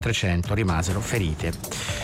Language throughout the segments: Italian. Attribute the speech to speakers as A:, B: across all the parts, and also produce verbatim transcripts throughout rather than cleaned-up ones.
A: trecento rimasero ferite.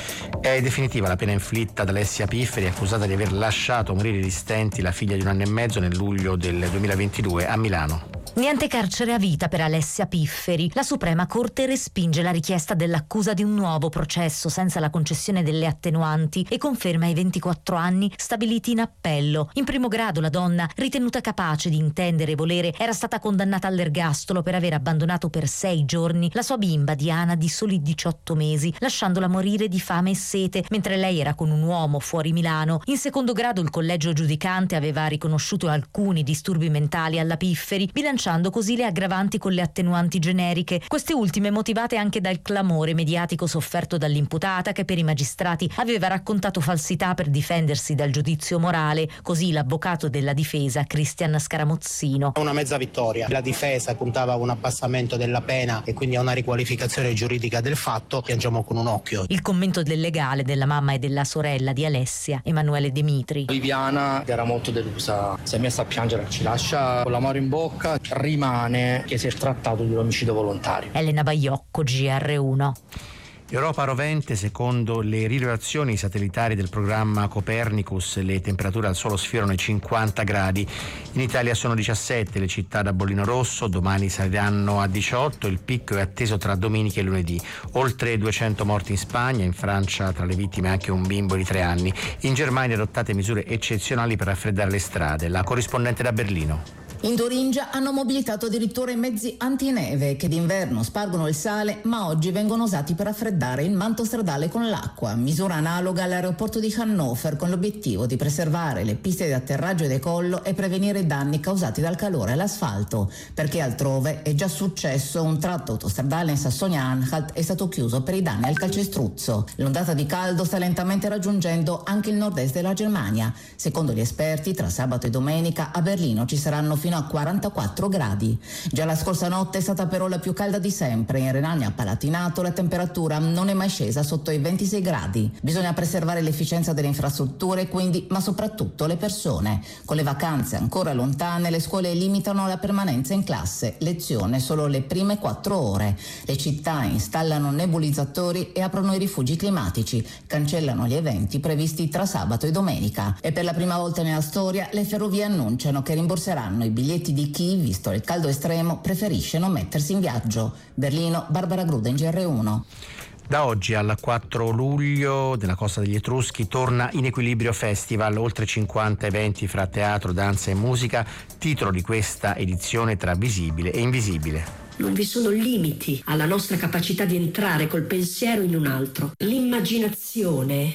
A: È definitiva la pena inflitta ad Alessia Pifferi, accusata di aver lasciato morire di stenti la figlia di un anno e mezzo nel luglio del duemilaventidue a Milano.
B: Niente carcere a vita per Alessia Pifferi. La Suprema Corte respinge la richiesta dell'accusa di un nuovo processo senza la concessione delle attenuanti e conferma i ventiquattro anni stabiliti in appello. In primo grado la donna, ritenuta capace di intendere e volere, era stata condannata all'ergastolo per aver abbandonato per sei giorni la sua bimba Diana di soli diciotto mesi, lasciandola morire di fame e sete mentre lei era con un uomo fuori Milano. In secondo grado il collegio giudicante aveva riconosciuto alcuni disturbi mentali alla Pifferi, bilanciando così le aggravanti con le attenuanti generiche, queste ultime motivate anche dal clamore mediatico sofferto dall'imputata, che per i magistrati aveva raccontato falsità per difendersi dal giudizio morale. Così l'avvocato della difesa Cristian Scaramozzino.
C: Una mezza vittoria. La difesa puntava a un abbassamento della pena e quindi a una riqualificazione giuridica del fatto. Piangiamo con un occhio.
B: Il commento del legale della mamma e della sorella di Alessia, Emanuele Demitri.
D: Viviana era molto delusa, si è messa a piangere, ci lascia con l'amaro in bocca. Rimane che si è trattato di un omicidio volontario.
B: Elena Baiocco, G R uno.
A: Europa rovente, secondo le rilevazioni satellitari del programma Copernicus, le temperature al suolo sfiorano i cinquanta gradi. In Italia sono diciassette le città da bollino rosso, domani saliranno a diciotto, il picco è atteso tra domenica e lunedì. Oltre duecento morti in Spagna, in Francia tra le vittime anche un bimbo di tre anni. In Germania adottate misure eccezionali per raffreddare le strade. La corrispondente da Berlino.
E: In Turingia hanno mobilitato addirittura i mezzi antineve che d'inverno spargono il sale, ma oggi vengono usati per raffreddare il manto stradale con l'acqua, misura analoga all'aeroporto di Hannover, con l'obiettivo di preservare le piste di atterraggio e decollo e prevenire i danni causati dal calore all'asfalto, perché altrove è già successo, un tratto autostradale in Sassonia-Anhalt è stato chiuso per i danni al calcestruzzo. L'ondata di caldo sta lentamente raggiungendo anche il nord-est della Germania. Secondo gli esperti, tra sabato e domenica a Berlino ci saranno fino a quarantaquattro gradi. Già la scorsa notte è stata però la più calda di sempre. In Renania-Palatinato la temperatura non è mai scesa sotto i ventisei gradi. Bisogna preservare l'efficienza delle infrastrutture, quindi, ma soprattutto le persone. Con le vacanze ancora lontane, le scuole limitano la permanenza in classe, lezione solo le prime quattro ore. Le città installano nebulizzatori e aprono i rifugi climatici, cancellano gli eventi previsti tra sabato e domenica. E per la prima volta nella storia le ferrovie annunciano che rimborseranno i biglietti di chi, visto il caldo estremo, preferisce non mettersi in viaggio. Berlino, Barbara Gruden, G R uno.
A: Da oggi al quattro luglio della Costa degli Etruschi torna In Equilibrio Festival, oltre cinquanta eventi fra teatro, danza e musica, titolo di questa edizione tra visibile e invisibile.
F: Non vi sono limiti alla nostra capacità di entrare col pensiero in un altro. L'immaginazione,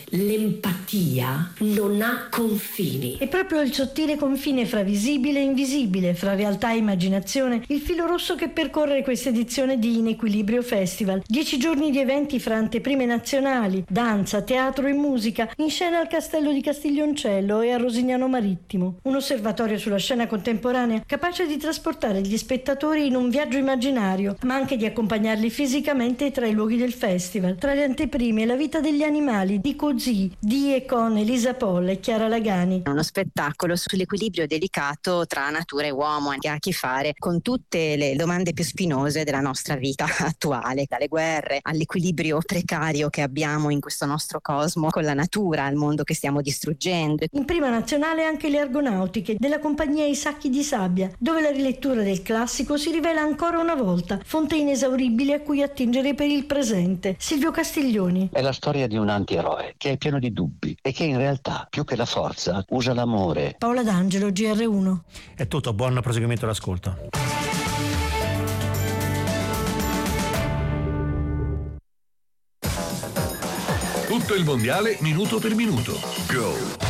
F: l'empatia non ha confini.
G: È proprio il sottile confine fra visibile e invisibile, fra realtà e immaginazione, il filo rosso che percorre questa edizione di In Equilibrio Festival. Dieci giorni di eventi fra anteprime nazionali, danza, teatro e musica, in scena al Castello di Castiglioncello e a Rosignano Marittimo. Un osservatorio sulla scena contemporanea capace di trasportare gli spettatori in un viaggio immaginario, ma anche di accompagnarli fisicamente tra i luoghi del festival. Tra le anteprime La vita degli animali di Così, di e con Elisa Poll e Chiara Lagani.
H: Uno spettacolo sull'equilibrio delicato tra natura e uomo, che ha a che fare con tutte le domande più spinose della nostra vita attuale, dalle guerre all'equilibrio precario che abbiamo in questo nostro cosmo con la natura, al mondo che stiamo distruggendo.
G: In prima nazionale anche Le Argonautiche della compagnia I Sacchi di Sabbia, dove la rilettura del classico si rivela ancora una volta fonte inesauribile a cui attingere per il presente. Silvio Castiglioni.
I: È la storia di un antieroe che è pieno di dubbi e che in realtà, più che la forza, usa l'amore.
G: Paola D'Angelo, G R uno.
A: È tutto, buon proseguimento d'ascolto.
J: Tutto il mondiale minuto per minuto. Go!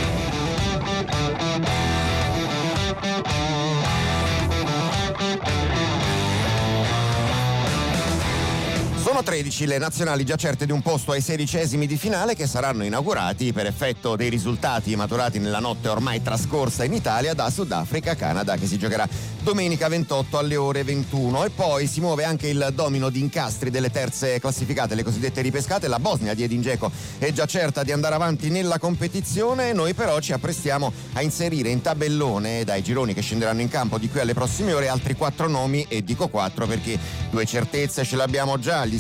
K: Sono tredici le nazionali già certe di un posto ai sedicesimi di finale, che saranno inaugurati per effetto dei risultati maturati nella notte ormai trascorsa in Italia da Sudafrica, Canada, che si giocherà domenica ventotto alle ore ventuno. E poi si muove anche il domino di incastri delle terze classificate, le cosiddette ripescate. La Bosnia di Edin Dzeko è già certa di andare avanti nella competizione, noi però ci apprestiamo a inserire in tabellone, dai gironi che scenderanno in campo di qui alle prossime ore, altri quattro nomi, e dico quattro perché due certezze ce le abbiamo già. Gli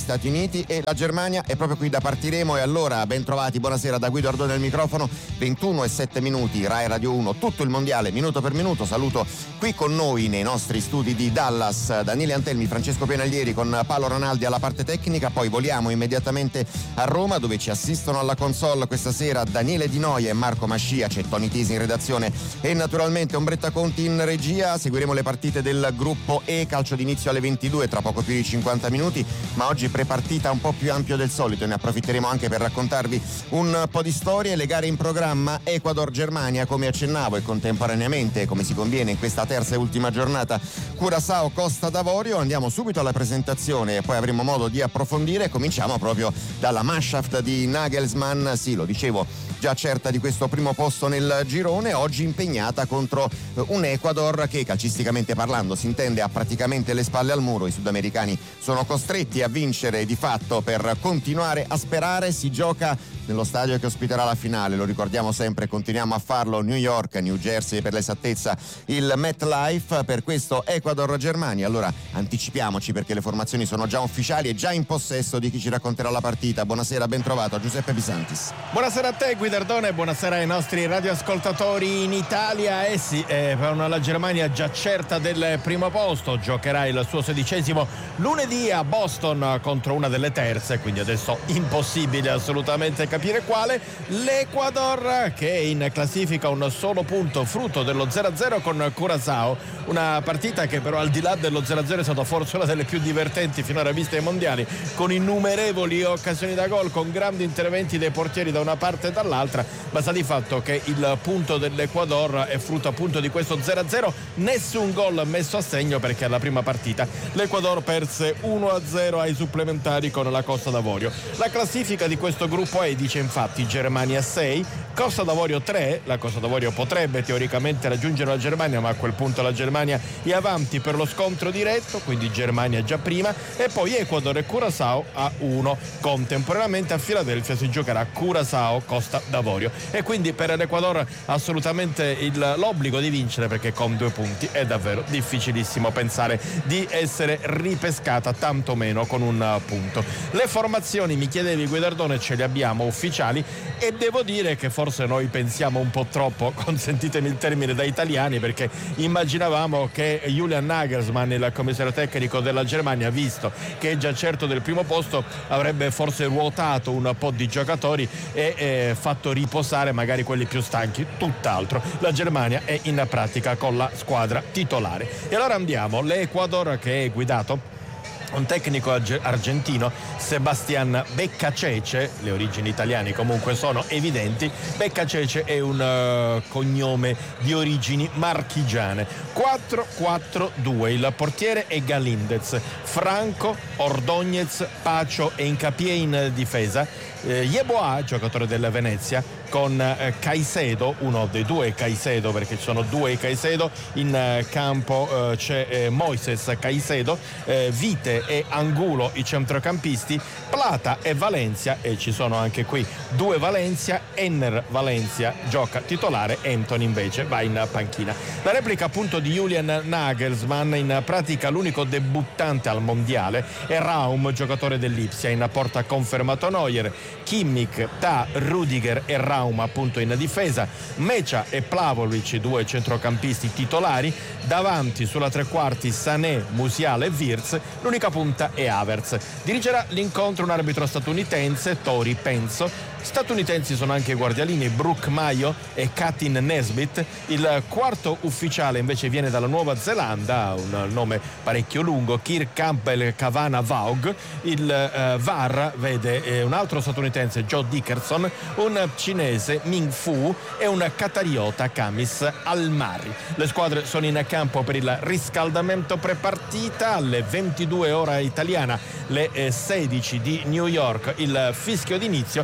K: Stati Uniti e la Germania. È proprio qui da partiremo e allora ben trovati, buonasera da Guido Ardone al microfono. Ventuno e sette minuti, Rai Radio uno, tutto il mondiale minuto per minuto. Saluto qui con noi nei nostri studi di Dallas Daniele Antelmi, Francesco Penaglieri con Paolo Ranaldi alla parte tecnica. Poi voliamo immediatamente a Roma dove ci assistono alla console questa sera Daniele Di Noia e Marco Mascia. C'è Tony Tisi in redazione e naturalmente Ombretta Conti in regia. Seguiremo le partite del gruppo E, calcio d'inizio alle ventidue, tra poco più di cinquanta minuti, ma oggi prepartita un po' più ampio del solito. Ne approfitteremo anche per raccontarvi un po' di storie. Le gare in programma: Ecuador-Germania come accennavo e contemporaneamente, come si conviene in questa terza e ultima giornata, Curaçao-Costa d'Avorio. Andiamo subito alla presentazione e poi avremo modo di approfondire. Cominciamo proprio dalla Mannschaft di Nagelsmann, sì, lo dicevo, già certa di questo primo posto nel girone, oggi impegnata contro un Ecuador che calcisticamente parlando si intende ha praticamente le spalle al muro. I sudamericani sono costretti a vincere di fatto per continuare a sperare. Si gioca nello stadio che ospiterà la finale, lo ricordiamo sempre, continuiamo a farlo, New York, New Jersey per l'esattezza, il MetLife, per questo Ecuador-Germania. Allora anticipiamoci perché le formazioni sono già ufficiali e già in possesso di chi ci racconterà la partita. Buonasera, ben trovato a Giuseppe Pisantis.
L: Buonasera a te Guido Ardone, buonasera ai nostri radioascoltatori in Italia. Eh sì, eh, per la Germania già certa del primo posto, giocherà il suo sedicesimo lunedì a Boston contro una delle terze, quindi adesso impossibile assolutamente capire quale. L'Ecuador che è in classifica un solo punto, frutto dello zero a zero con Curaçao, una partita che però al di là dello zero a zero è stata forse una delle più divertenti finora viste ai mondiali, con innumerevoli occasioni da gol, con grandi interventi dei portieri da una parte e dall'altra. Basta di fatto che il punto dell'Ecuador è frutto appunto di questo zero a zero, nessun gol messo a segno perché alla prima partita l'Ecuador perse uno a zero ai supplementari con la Costa d'Avorio. La classifica di questo gruppo E dice infatti Germania sei, Costa d'Avorio tre. La Costa d'Avorio potrebbe teoricamente raggiungere la Germania, ma a quel punto la Germania è avanti per lo scontro diretto, quindi Germania già prima, e poi Ecuador e Curaçao a uno. Contemporaneamente a Filadelfia si giocherà Curaçao-Costa d'Avorio e quindi per l'Ecuador assolutamente il, l'obbligo di vincere, perché con due punti è davvero difficilissimo pensare di essere ripescata, tanto meno con un punto. Le formazioni, mi chiedevi Guido Ardone, ce le abbiamo ufficiali e devo dire che forse noi pensiamo un po' troppo, consentitemi il termine, da italiani, perché immaginavamo che Julian Nagelsmann, il commissario tecnico della Germania, visto che è già certo del primo posto, avrebbe forse ruotato un po' di giocatori e eh, fatto riposare magari quelli più stanchi. Tutt'altro, la Germania è in pratica con la squadra titolare. E allora andiamo, l'Ecuador che è guidato un tecnico argentino, Sebastián Beccacece, le origini italiane comunque sono evidenti. Beccacece è un uh, cognome di origini marchigiane. quattro quattro due, il portiere è Galíndez, Franco, Ordóñez, Pacho e Hincapié in difesa. eh, Yeboah, giocatore del Venezia, con eh, Caicedo, uno dei due Caicedo, perché ci sono due Caicedo in eh, campo, eh, c'è eh, Moises Caicedo, eh, Vite e Angulo i centrocampisti, Plata e Valencia, e ci sono anche qui due Valencia. Enner Valencia gioca titolare, Anthony invece va in panchina. La replica appunto di Julian Nagelsmann, in pratica l'unico debuttante al mondiale è Raum, giocatore dell'Ipsia. In porta confermato Neuer, Kimmich, Ta, Rudiger e Raum appunto in difesa, Mecha e Plavolic, due centrocampisti titolari. Davanti sulla tre quarti Sané, Musiala e Wirtz, l'unica punta è Havertz. Dirigerà l'incontro un arbitro statunitense, Tori Penso. Statunitensi sono anche i guardialini Brooke Mayo e Katin Nesbitt. Il quarto ufficiale invece viene dalla Nuova Zelanda, un nome parecchio lungo, Kirk Campbell Kavana Vaug. Il eh, V A R vede eh, un altro statunitense, Joe Dickerson, un cinese Ming Fu e un qatariota, Kamis Almari. Le squadre sono in campo per il riscaldamento prepartita alle ventidue ora italiana, le eh, sedici di New York, il fischio d'inizio. Intanto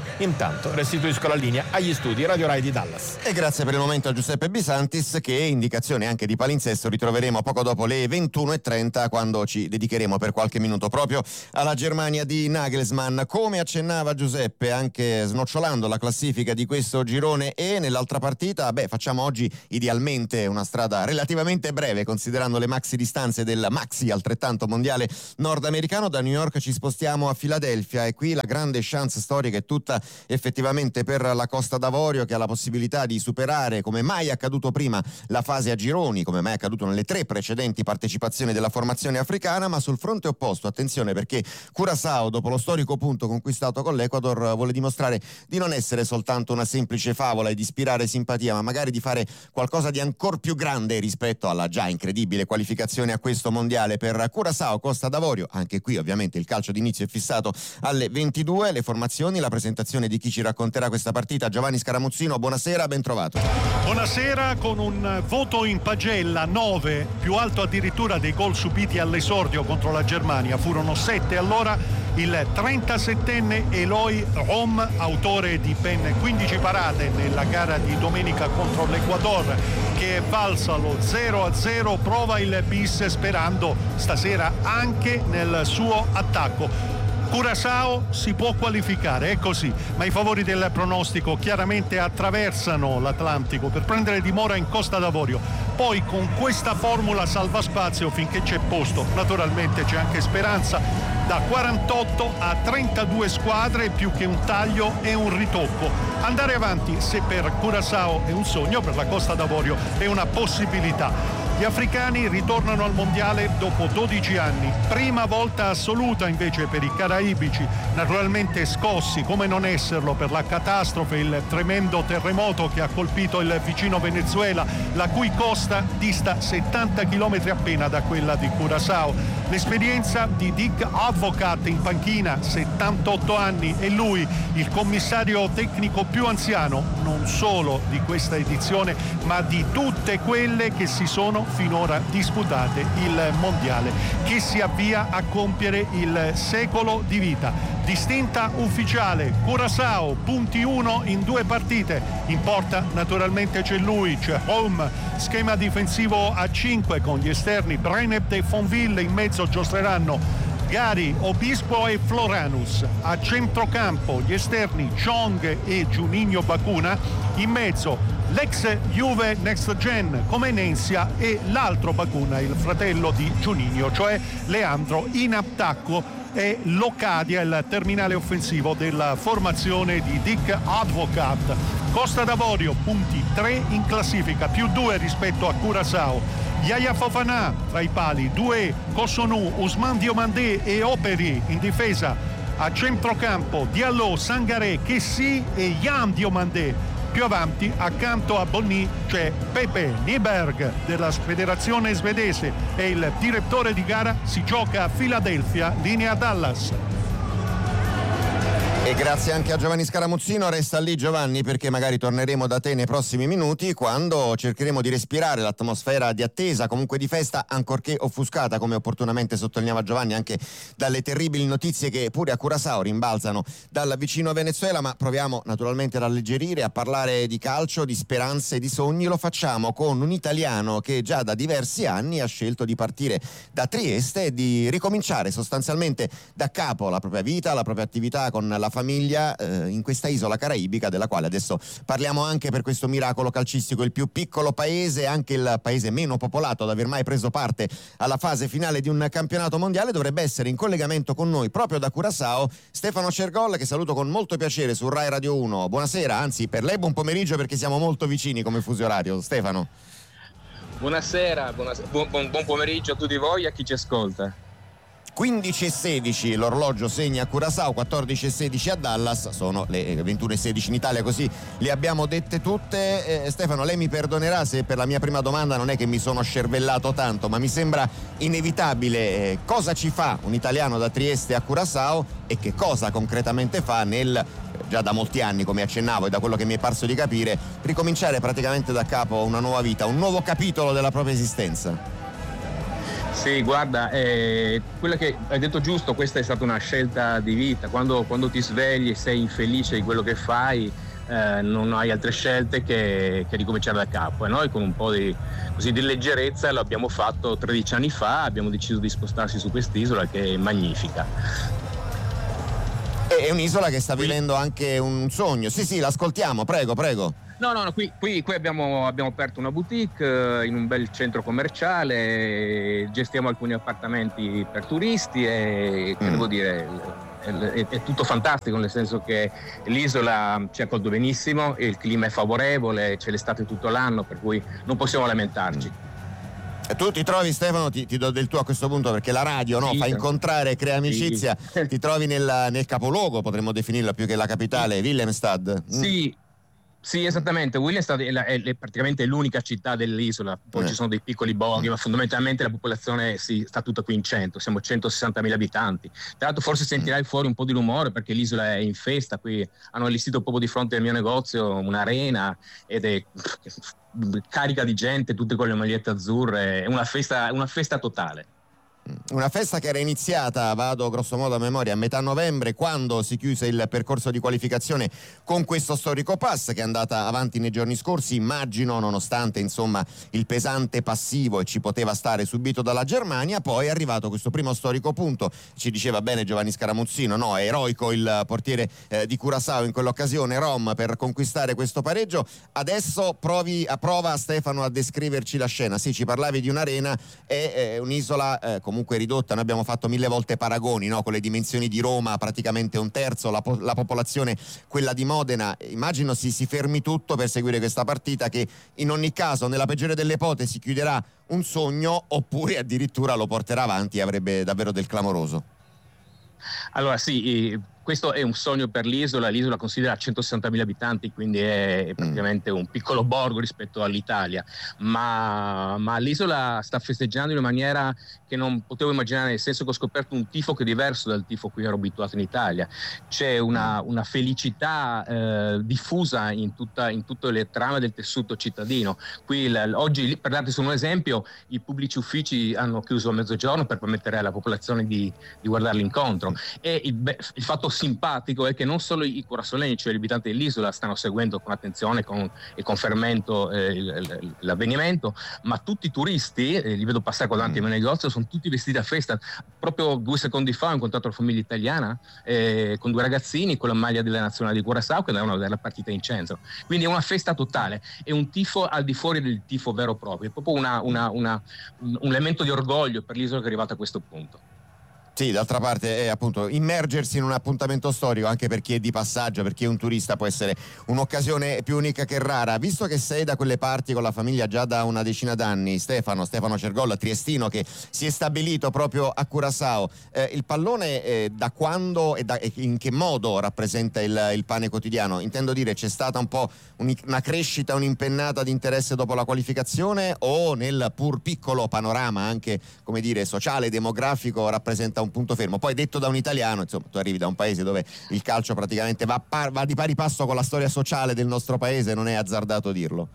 L: intanto restituisco la linea agli studi Radio Rai di Dallas.
K: E grazie per il momento a Giuseppe Bisantis, che indicazione anche di palinsesto ritroveremo poco dopo le ventuno e trenta, quando ci dedicheremo per qualche minuto proprio alla Germania di Nagelsmann. Come accennava Giuseppe, anche snocciolando la classifica di questo girone E, nell'altra partita, beh, facciamo oggi idealmente una strada relativamente breve, considerando le maxi distanze del maxi altrettanto mondiale nordamericano. Da New York ci spostiamo a Filadelfia, e qui la grande chance storica è tutta effettivamente per la Costa d'Avorio, che ha la possibilità di superare, come mai accaduto prima, la fase a gironi, come mai accaduto nelle tre precedenti partecipazioni della formazione africana. Ma sul fronte opposto, attenzione, perché Curaçao, dopo lo storico punto conquistato con l'Ecuador, vuole dimostrare di non essere soltanto una semplice favola e di ispirare simpatia, ma magari di fare qualcosa di ancor più grande rispetto alla già incredibile qualificazione a questo mondiale. Per Curaçao, Costa d'Avorio, anche qui ovviamente il calcio d'inizio è fissato alle ventidue. Le formazioni, la presentazione di chi ci racconterà questa partita. Giovanni Scaramuzzino, buonasera, ben trovato.
M: Buonasera. Con un voto in pagella nove, più alto addirittura dei gol subiti all'esordio contro la Germania, furono sette allora, il trentasettenne Eloy Rom, autore di ben quindici parate nella gara di domenica contro l'Ecuador, che è valsa lo zero a zero, prova il bis sperando stasera anche nel suo attacco. Curaçao si può qualificare, è così, ma i favori del pronostico chiaramente attraversano l'Atlantico per prendere dimora in Costa d'Avorio. Poi con questa formula salva spazio finché c'è posto, naturalmente c'è anche speranza. Da quarantotto a trentadue squadre, più che un taglio e un ritocco. Andare avanti, se per Curaçao è un sogno, per la Costa d'Avorio è una possibilità. Gli africani ritornano al mondiale dopo dodici anni, prima volta assoluta invece per i caraibici, naturalmente scossi, come non esserlo, per la catastrofe, il tremendo terremoto che ha colpito il vicino Venezuela, la cui costa dista settanta chilometri appena da quella di Curaçao. L'esperienza di Dick Advocaat in panchina, settantotto anni, e lui il commissario tecnico più anziano, non solo di questa edizione, ma di tutte quelle che si sono finora disputate il mondiale, che si avvia a compiere il secolo di vita. Distinta ufficiale, Curaçao, punti uno in due partite. In porta naturalmente c'è lui, c'è Home, schema difensivo a cinque con gli esterni Brenep e Fonville, in mezzo giostreranno Gari, Obispo e Floranus. A centrocampo gli esterni Chong e Juninho Bacuna, in mezzo l'ex Juve Next Gen come Nensia e l'altro Bacuna, il fratello di Juninho, cioè Leandro. In attacco è Locadia, il terminale offensivo della formazione di Dick Advocaat. Costa d'Avorio, punti tre in classifica, più due rispetto a Curaçao. Yaya Fofana tra i pali, due Cossonu, Ousmane Diomandé e Operi in difesa. A centrocampo Diallo, Sangaré, Kessi e Jan Diomandé. Più avanti, accanto a Bonny, c'è Pepe Nyberg della federazione svedese, e il direttore di gara. Si gioca a Filadelfia, linea Dallas.
K: E grazie anche a Giovanni Scaramuzzino. Resta lì, Giovanni, perché magari torneremo da te nei prossimi minuti, quando cercheremo di respirare l'atmosfera di attesa, comunque di festa, ancorché offuscata, come opportunamente sottolineava Giovanni, anche dalle terribili notizie che pure a Curaçao rimbalzano dal vicino Venezuela. Ma proviamo naturalmente ad alleggerire, a parlare di calcio, di speranze, di sogni. Lo facciamo con un italiano che già da diversi anni ha scelto di partire da Trieste e di ricominciare sostanzialmente da capo la propria vita, la propria attività con la famiglia eh, in questa isola caraibica, della quale adesso parliamo anche per questo miracolo calcistico. Il più piccolo paese, anche il paese meno popolato ad aver mai preso parte alla fase finale di un campionato mondiale, dovrebbe essere in collegamento con noi proprio da Curaçao Stefano Cergol, che saluto con molto piacere su Rai Radio uno. Buonasera, anzi per lei buon pomeriggio, perché siamo molto vicini come fuso orario. Stefano.
N: Buonasera, buonasera buon, buon, buon pomeriggio a tutti voi e a chi ci ascolta.
K: quindici e sedici l'orologio segna a Curaçao, quattordici e sedici a Dallas, sono le ventuno e sedici in Italia, così le abbiamo dette tutte. Eh, Stefano, lei mi perdonerà se per la mia prima domanda non è che mi sono scervellato tanto, ma mi sembra inevitabile. Eh, cosa ci fa un italiano da Trieste a Curaçao e che cosa concretamente fa nel, già da molti anni come accennavo e da quello che mi è parso di capire, ricominciare praticamente da capo una nuova vita, un nuovo capitolo della propria esistenza?
N: Sì, guarda, eh, quello che hai detto giusto, questa è stata una scelta di vita. Quando, quando ti svegli e sei infelice di quello che fai, eh, non hai altre scelte che, che ricominciare da capo. E noi con un po' di, così, di leggerezza lo abbiamo fatto tredici anni fa, abbiamo deciso di spostarsi su quest'isola che è magnifica.
K: È un'isola che sta vivendo anche un sogno. Sì, sì, l'ascoltiamo, prego, prego.
N: No, no, no, qui, qui, qui abbiamo, abbiamo aperto una boutique eh, in un bel centro commerciale, gestiamo alcuni appartamenti per turisti e che mm. devo dire, è, è, è tutto fantastico, nel senso che l'isola ci ha accolto benissimo, il clima è favorevole, c'è l'estate tutto l'anno, per cui non possiamo lamentarci.
K: Mm. Tu ti trovi, Stefano, ti, ti do del tuo a questo punto, perché la radio no, sì, fa incontrare, crea amicizia, sì. Ti trovi nel, nel capoluogo, potremmo definirla più che la capitale, Willemstad. Mm.
N: Sì. Sì, esattamente. Willemstad è, la, è, è praticamente l'unica città dell'isola, poi eh. ci sono dei piccoli borghi, ma fondamentalmente la popolazione sì, sta tutta qui in centro, siamo centosessantamila abitanti. Tra l'altro forse sentirai fuori un po' di rumore perché l'isola è in festa, qui hanno allestito proprio di fronte al mio negozio un'arena ed è carica di gente, tutte con le magliette azzurre, è una festa, una festa totale.
K: Una festa che era iniziata, vado grosso modo a memoria, a metà novembre, quando si chiuse il percorso di qualificazione con questo storico pass che è andata avanti nei giorni scorsi, immagino, nonostante insomma il pesante passivo e ci poteva stare subito dalla Germania. Poi è arrivato questo primo storico punto, ci diceva bene Giovanni Scaramuzzino, no? È eroico il portiere eh, di Curaçao in quell'occasione, Rom, per conquistare questo pareggio. Adesso provi a prova, Stefano, a descriverci la scena. Sì, ci parlavi di un'arena, è eh, un'isola eh, comunque ridotta, noi abbiamo fatto mille volte paragoni, no? Con le dimensioni di Roma, praticamente un terzo, la, po- la popolazione quella di Modena. Immagino si, si fermi tutto per seguire questa partita che in ogni caso, nella peggiore delle ipotesi, chiuderà un sogno oppure addirittura lo porterà avanti e avrebbe davvero del clamoroso.
N: Allora sì, questo è un sogno per l'isola, l'isola considera centosessantamila abitanti, quindi è praticamente un piccolo borgo rispetto all'Italia, ma, ma l'isola sta festeggiando in una maniera che non potevo immaginare, nel senso che ho scoperto un tifo che è diverso dal tifo a cui ero abituato in Italia. C'è una, una felicità eh, diffusa in, tutta, in tutte le trame del tessuto cittadino. Qui il, oggi, per darti solo un esempio, i pubblici uffici hanno chiuso a mezzogiorno per permettere alla popolazione di, di guardare l'incontro, e il, il fatto simpatico è che non solo i curasoleni, cioè gli abitanti dell'isola, stanno seguendo con attenzione con, e con fermento eh, l'avvenimento, ma tutti i turisti, eh, li vedo passare qua davanti al mio negozio, sono tutti vestiti a festa. Proprio due secondi fa ho incontrato la famiglia italiana eh, con due ragazzini con la maglia della nazionale di Curaçao che andavano a vedere la partita in centro, quindi è una festa totale, è un tifo al di fuori del tifo vero e proprio, è proprio una, una, una, un, un elemento di orgoglio per l'isola che è arrivata a questo punto.
K: Sì, d'altra parte è appunto immergersi in un appuntamento storico anche per chi è di passaggio, per chi è un turista, può essere un'occasione più unica che rara. Visto che sei da quelle parti con la famiglia già da una decina d'anni, Stefano, Stefano Cergolla, triestino, che si è stabilito proprio a Curaçao, eh, il pallone eh, da quando e, da, e in che modo rappresenta il, il pane quotidiano? Intendo dire, c'è stata un po' un, una crescita, un'impennata di interesse dopo la qualificazione, o nel pur piccolo panorama anche, come dire, sociale, demografico, rappresenta un punto fermo? Poi detto da un italiano, insomma, tu arrivi da un paese dove il calcio praticamente va, par- va di pari passo con la storia sociale del nostro paese, non è azzardato dirlo.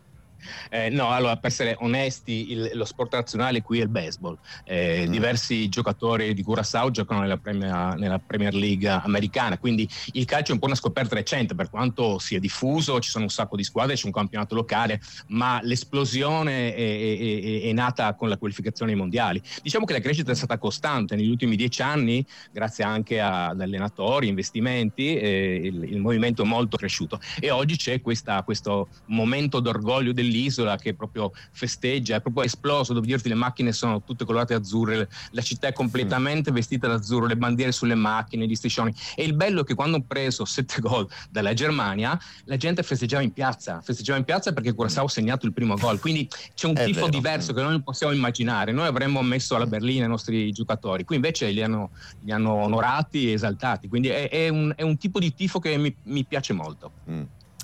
N: Eh, no, allora, per essere onesti, il, lo sport nazionale qui è il baseball. Eh, mm. Diversi giocatori di Curaçao giocano nella Premier, nella Premier League americana, quindi il calcio è un po' una scoperta recente, per quanto sia diffuso, ci sono un sacco di squadre, c'è un campionato locale, ma l'esplosione è, è, è, è nata con la qualificazione ai mondiali. Diciamo che la crescita è stata costante negli ultimi dieci anni, grazie anche ad allenatori, investimenti, eh, il, il movimento è molto cresciuto, e oggi c'è questa, questo momento d'orgoglio dell'isola che proprio festeggia, è proprio esploso. Devo dirti, le macchine sono tutte colorate azzurre, la città è completamente vestita d'azzurro, le bandiere sulle macchine, gli striscioni, e il bello è che quando ho preso sette gol dalla Germania la gente festeggiava in piazza festeggiava in piazza perché Curaçao ha segnato il primo gol, quindi c'è un è tifo vero. diverso che noi non possiamo immaginare. Noi avremmo messo alla berlina i nostri giocatori, qui invece li hanno, li hanno onorati e esaltati, quindi è, è, un, è un tipo di tifo che mi, mi piace molto.
K: mm.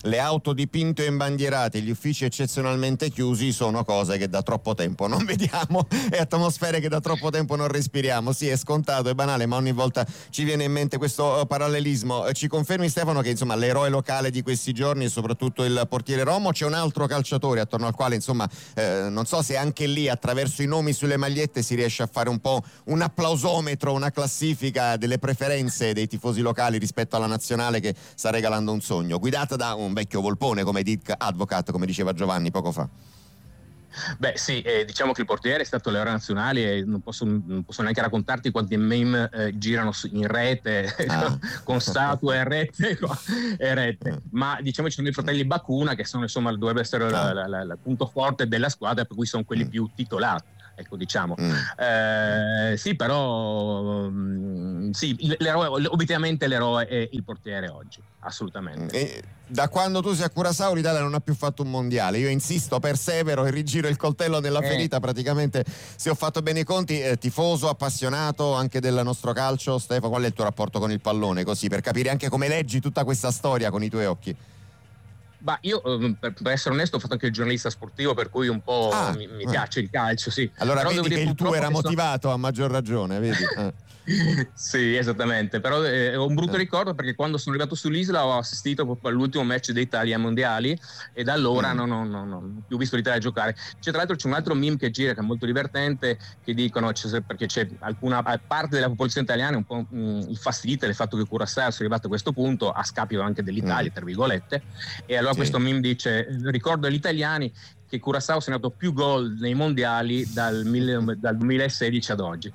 K: le auto dipinte o imbandierate, gli uffici eccezionalmente chiusi sono cose che da troppo tempo non vediamo e atmosfere che da troppo tempo non respiriamo. Sì, è scontato, è banale, ma ogni volta ci viene in mente questo parallelismo. Ci confermi, Stefano, che insomma l'eroe locale di questi giorni è soprattutto il portiere Romo? C'è un altro calciatore attorno al quale insomma eh, non so se anche lì attraverso i nomi sulle magliette si riesce a fare un po' un applausometro, una classifica delle preferenze dei tifosi locali rispetto alla nazionale che sta regalando un sogno, guidata da un vecchio volpone come Dick Advocat, come diceva Giovanni poco fa.
N: Beh sì, eh, diciamo che il portiere è stato l'eroe nazionale e non posso, non posso neanche raccontarti quanti meme eh, girano in rete ah. con statue e rete, e rete. Ma diciamo ci sono i fratelli Bacuna che sono insomma dovrebbe essere ah. il punto forte della squadra, per cui sono quelli mm. più titolati. Ecco, diciamo mm. eh, sì, però mh, sì, l'eroe, obiettivamente l'eroe è il portiere oggi, assolutamente.
K: E da quando tu sei a Curaçao l'Italia non ha più fatto un mondiale. Io insisto, persevero e rigiro il coltello nella eh. ferita. Praticamente, se ho fatto bene i conti, eh, tifoso, appassionato anche del nostro calcio. Stefano, qual è il tuo rapporto con il pallone? Così per capire anche come leggi tutta questa storia con i tuoi occhi.
N: Bah, io per, per essere onesto ho fatto anche il giornalista sportivo, per cui un po' ah, mi, mi piace il calcio, sì.
K: Allora
N: però
K: vedi che il tuo era motivato sono... a maggior ragione, vedi? Eh.
N: Sì, esattamente, però eh, ho un brutto ricordo perché quando sono arrivato sull'isola ho assistito proprio all'ultimo match d'Italia ai mondiali e da allora mm. non, non, non, non ho più visto l'Italia giocare. C'è tra l'altro c'è un altro meme che gira che è molto divertente, che dicono c'è, perché c'è alcuna parte della popolazione italiana un po' mh, infastidita del fatto che Curaçao sia arrivato a questo punto a scapito anche dell'Italia, mm. tra virgolette, e allora sì. questo meme dice: ricordo agli italiani che Curaçao ha segnato più gol nei mondiali dal, mille, dal duemilasedici ad oggi.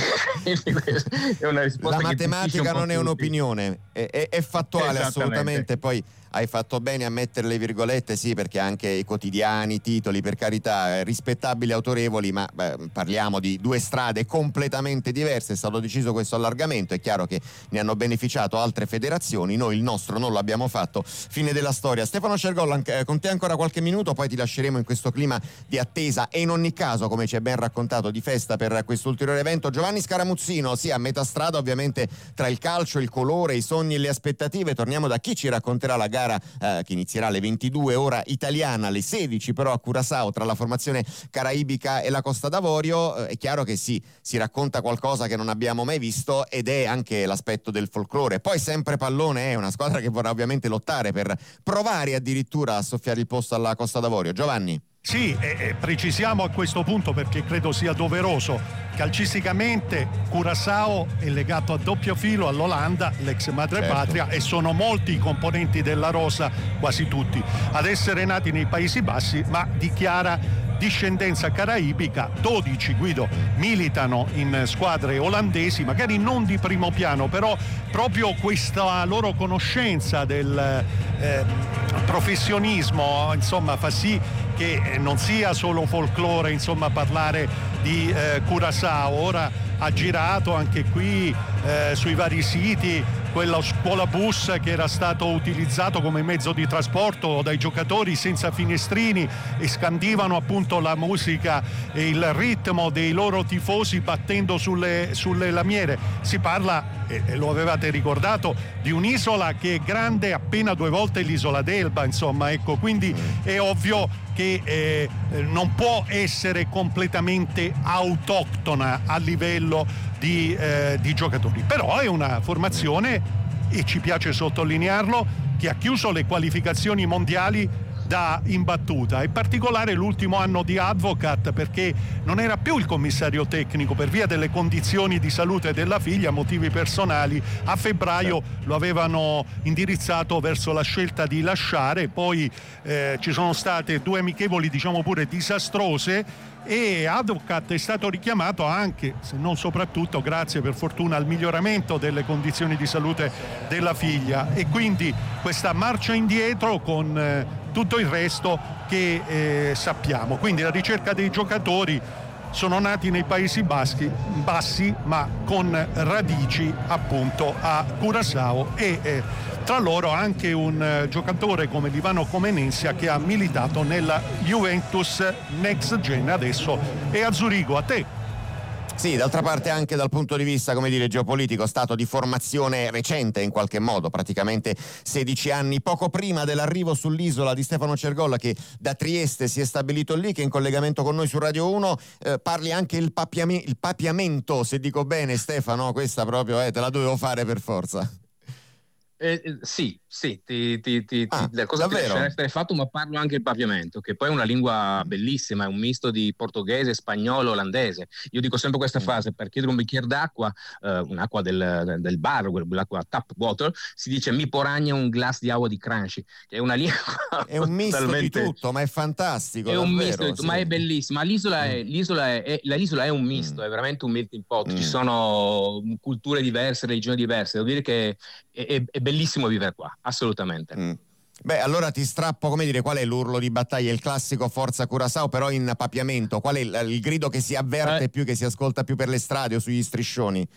N: È una risposta.
K: La matematica non è un'opinione, è, è, è fattuale assolutamente. Poi hai fatto bene a mettere le virgolette, sì, perché anche i quotidiani, titoli, per carità, rispettabili, autorevoli, ma beh, parliamo di due strade completamente diverse. È stato deciso questo allargamento, è chiaro che ne hanno beneficiato altre federazioni, noi il nostro non l'abbiamo fatto. Fine della storia. Stefano Cergolla, con te ancora qualche minuto, poi ti lasceremo in questo clima di attesa e in ogni caso, come ci hai ben raccontato, di festa per questo ulteriore evento. Giovanni Scaramuzzino, sì, a metà strada ovviamente tra il calcio, il colore, i sogni e le aspettative. Torniamo da chi ci racconterà la gara eh, che inizierà alle ventidue ora italiana, alle sedici però a Curaçao, tra la formazione caraibica e la Costa d'Avorio. Eh, è chiaro che sì, si racconta qualcosa che non abbiamo mai visto ed è anche l'aspetto del folklore. Poi sempre pallone, è una squadra che vorrà ovviamente lottare per provare addirittura a soffiare il posto alla Costa d'Avorio. Giovanni.
M: Sì, e, e precisiamo a questo punto perché credo sia doveroso. Calcisticamente Curaçao è legato a doppio filo all'Olanda, l'ex madrepatria, certo. e sono molti i componenti della rosa, quasi tutti, ad essere nati nei Paesi Bassi, ma dichiara discendenza caraibica. dodici, Guido, militano in squadre olandesi, magari non di primo piano, però proprio questa loro conoscenza del eh, professionismo, insomma, fa sì che non sia solo folklore, insomma, parlare di eh, Curaçao. Ora ha girato anche qui eh, sui vari siti quello scuola bus che era stato utilizzato come mezzo di trasporto dai giocatori senza finestrini, e scandivano appunto la musica e il ritmo dei loro tifosi battendo sulle, sulle lamiere. Si parla, e lo avevate ricordato, di un'isola che è grande appena due volte l'isola d'Elba, insomma, ecco, quindi è ovvio che eh, non può essere completamente autoctona a livello di, eh, di giocatori, però è una formazione, e ci piace sottolinearlo, che ha chiuso le qualificazioni mondiali da imbattuta. In particolare l'ultimo anno di Advocat, perché non era più il commissario tecnico per via delle condizioni di salute della figlia, motivi personali. A febbraio lo avevano indirizzato verso la scelta di lasciare, poi eh, ci sono state due amichevoli, diciamo pure disastrose, e Advocat è stato richiamato anche, se non soprattutto, grazie per fortuna al miglioramento delle condizioni di salute della figlia, e quindi questa marcia indietro con eh, tutto il resto che eh, sappiamo. Quindi la ricerca dei giocatori, sono nati nei Paesi Baschi, bassi, ma con radici appunto a Curaçao, e eh, tra loro anche un eh, giocatore come Livano Comenensia, che ha militato nella Juventus Next Gen, adesso è a Zurigo. A te.
K: Sì, d'altra parte anche dal punto di vista, come dire, geopolitico, stato di formazione recente in qualche modo, praticamente sedici anni poco prima dell'arrivo sull'isola di Stefano Cergolla, che da Trieste si è stabilito lì, che in collegamento con noi su Radio uno eh, parli anche il, papiami- il papiamento, se dico bene Stefano, questa proprio eh, te la dovevo fare per forza.
N: Eh, eh, sì, sì, ti, ti, ti,
K: ah,
N: ti, la cosa
K: davvero?
N: che deve essere fatto, ma parlo anche il papiamento, che poi è una lingua bellissima, è un misto di portoghese, spagnolo, olandese. Io dico sempre questa frase: per chiedere un bicchiere d'acqua, eh, un'acqua del, del bar, l'acqua tap water, si dice mi poragna un glass di acqua di Crunchy, che è una lingua
K: è un misto
N: totalmente...
K: di tutto, ma è fantastico,
N: è
K: davvero,
N: un misto di tutto,
K: sì.
N: ma è bellissima. L'isola è,
K: Mm.
N: l'isola è, è, la isola è un misto,
K: Mm.
N: è veramente un melting pot,
K: Mm.
N: ci sono culture diverse, religioni diverse. Devo dire che è, è, è bellissimo vivere qua, assolutamente.
K: Mm. Beh, allora ti strappo, come dire, qual è l'urlo di battaglia? Il classico Forza Curaçao, però in papiamento. Qual è il, il grido che si avverte
N: Eh.
K: più, che si ascolta più per le strade o sugli striscioni?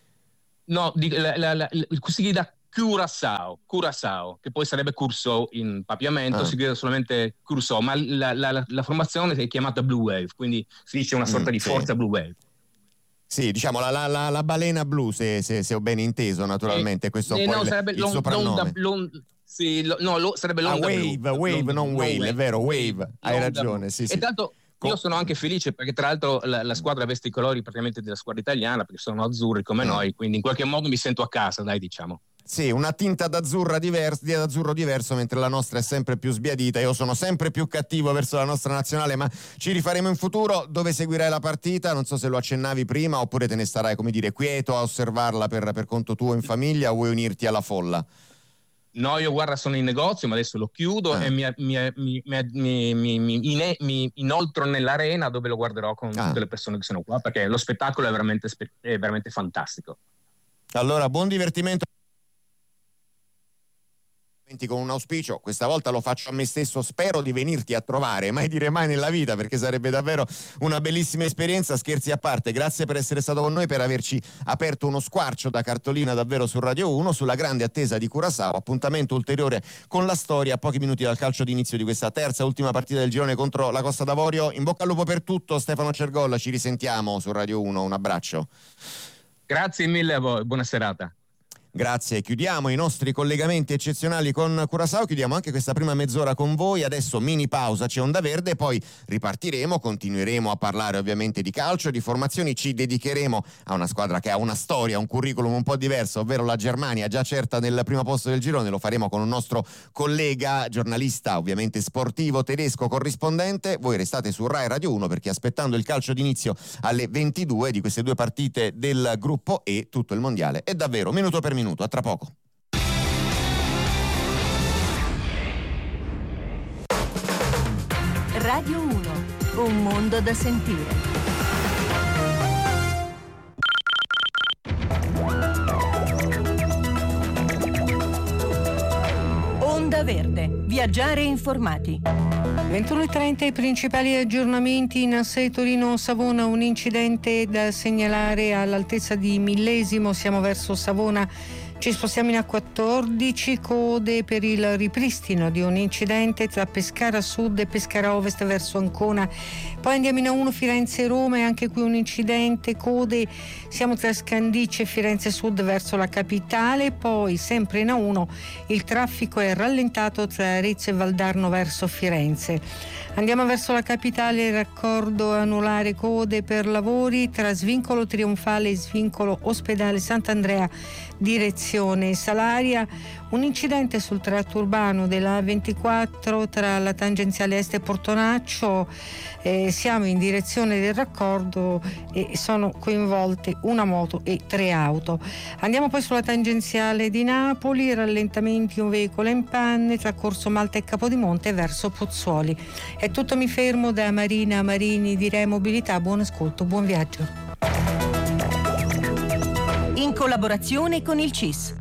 N: No, di, la, la, la, si grida Curaçao, Curaçao, che poi sarebbe Curçao in papiamento,
K: Ah.
N: si grida solamente Curçao, ma la, la, la, la formazione è chiamata Blue Wave, quindi si dice una sorta
K: Mm,
N: di
K: sì.
N: forza Blue Wave.
K: Sì, diciamo la, la, la, la balena blu, se, se, se ho ben inteso, naturalmente.
N: Eh,
K: Questo è
N: eh,
K: un po'
N: no,
K: il,
N: sarebbe
K: il
N: l'on-
K: soprannome.
N: l'onda- l'on- sì, lo- no, lo- sarebbe
K: Ah,
N: l'onda
K: wave,
N: blu.
K: wave,
N: L'onda-
K: non whale, è vero, wave, hai
N: l'onda
K: ragione,
N: blu.
K: sì, sì.
N: E tanto io sono anche felice perché tra l'altro la, la squadra veste i colori praticamente della squadra italiana, perché sono azzurri come
K: Mm.
N: noi, quindi in qualche modo mi sento a casa, dai, diciamo.
K: Sì, una tinta d'azzurra divers- di azzurro diverso, mentre la nostra è sempre più sbiadita. Io sono sempre più cattivo verso la nostra nazionale, ma ci rifaremo in futuro. Dove seguirai la partita? Non so se lo accennavi prima, oppure te ne starai, come dire, quieto a osservarla per, per conto tuo in famiglia, o vuoi unirti alla folla?
N: No, io guarda, sono in negozio, ma adesso lo chiudo
K: Ah.
N: e mi, mi, mi, mi, mi, mi, ine- mi inoltro nell'arena, dove lo guarderò con
K: Ah.
N: tutte le persone che sono qua, perché lo spettacolo è veramente, spe- è veramente fantastico.
K: Allora, buon divertimento. Con un auspicio, questa volta lo faccio a me stesso, spero di venirti a trovare, mai dire mai nella vita, perché sarebbe davvero una bellissima esperienza. Scherzi a parte, grazie per essere stato con noi, per averci aperto uno squarcio da cartolina davvero su Radio uno sulla grande attesa di Curaçao. Appuntamento ulteriore con la storia a pochi minuti dal calcio d'inizio di questa terza ultima partita del girone contro la Costa d'Avorio. In bocca al lupo per tutto, Stefano Cergolla, ci risentiamo su Radio uno, un abbraccio.
N: Grazie mille a voi, buona serata.
K: Grazie, chiudiamo i nostri collegamenti eccezionali con Curaçao, chiudiamo anche questa prima mezz'ora con voi. Adesso mini pausa, c'è Onda Verde, poi ripartiremo, continueremo a parlare ovviamente di calcio, di formazioni, ci dedicheremo a una squadra che ha una storia, un curriculum un po' diverso, ovvero la Germania, già certa nel primo posto del girone. Lo faremo con un nostro collega, giornalista ovviamente sportivo tedesco, corrispondente. Voi restate su Rai Radio uno, perché aspettando il calcio d'inizio alle ventidue di queste due partite del gruppo E, tutto il mondiale è davvero minuto per minuto. A tra poco.
O: Radio uno, un mondo da sentire. Onda Verde, viaggiare informati.
P: ventuno e trenta i principali aggiornamenti in Assai Torino Savona, un incidente da segnalare all'altezza di Millesimo, siamo verso Savona. Ci spostiamo in A quattordici, code per il ripristino di un incidente tra Pescara Sud e Pescara Ovest verso Ancona. Poi andiamo in A uno Firenze-Roma e anche qui un incidente, code, siamo tra Scandicci e Firenze Sud verso la capitale. Poi sempre in A uno il traffico è rallentato tra Arezzo e Valdarno verso Firenze. Andiamo verso la capitale, raccordo anulare, code per lavori tra Svincolo Trionfale e Svincolo Ospedale Sant'Andrea direzione Salaria. Un incidente sul tratto urbano della A ventiquattro tra la tangenziale est e Portonaccio, eh, siamo in direzione del raccordo e sono coinvolte una moto e tre auto. Andiamo poi sulla tangenziale di Napoli, rallentamenti, un veicolo in panne tra Corso Malta e Capodimonte verso Pozzuoli. È tutto, mi fermo. Da Marina Marini di Re Mobilità, buon ascolto, buon viaggio.
O: In collaborazione con il C I S.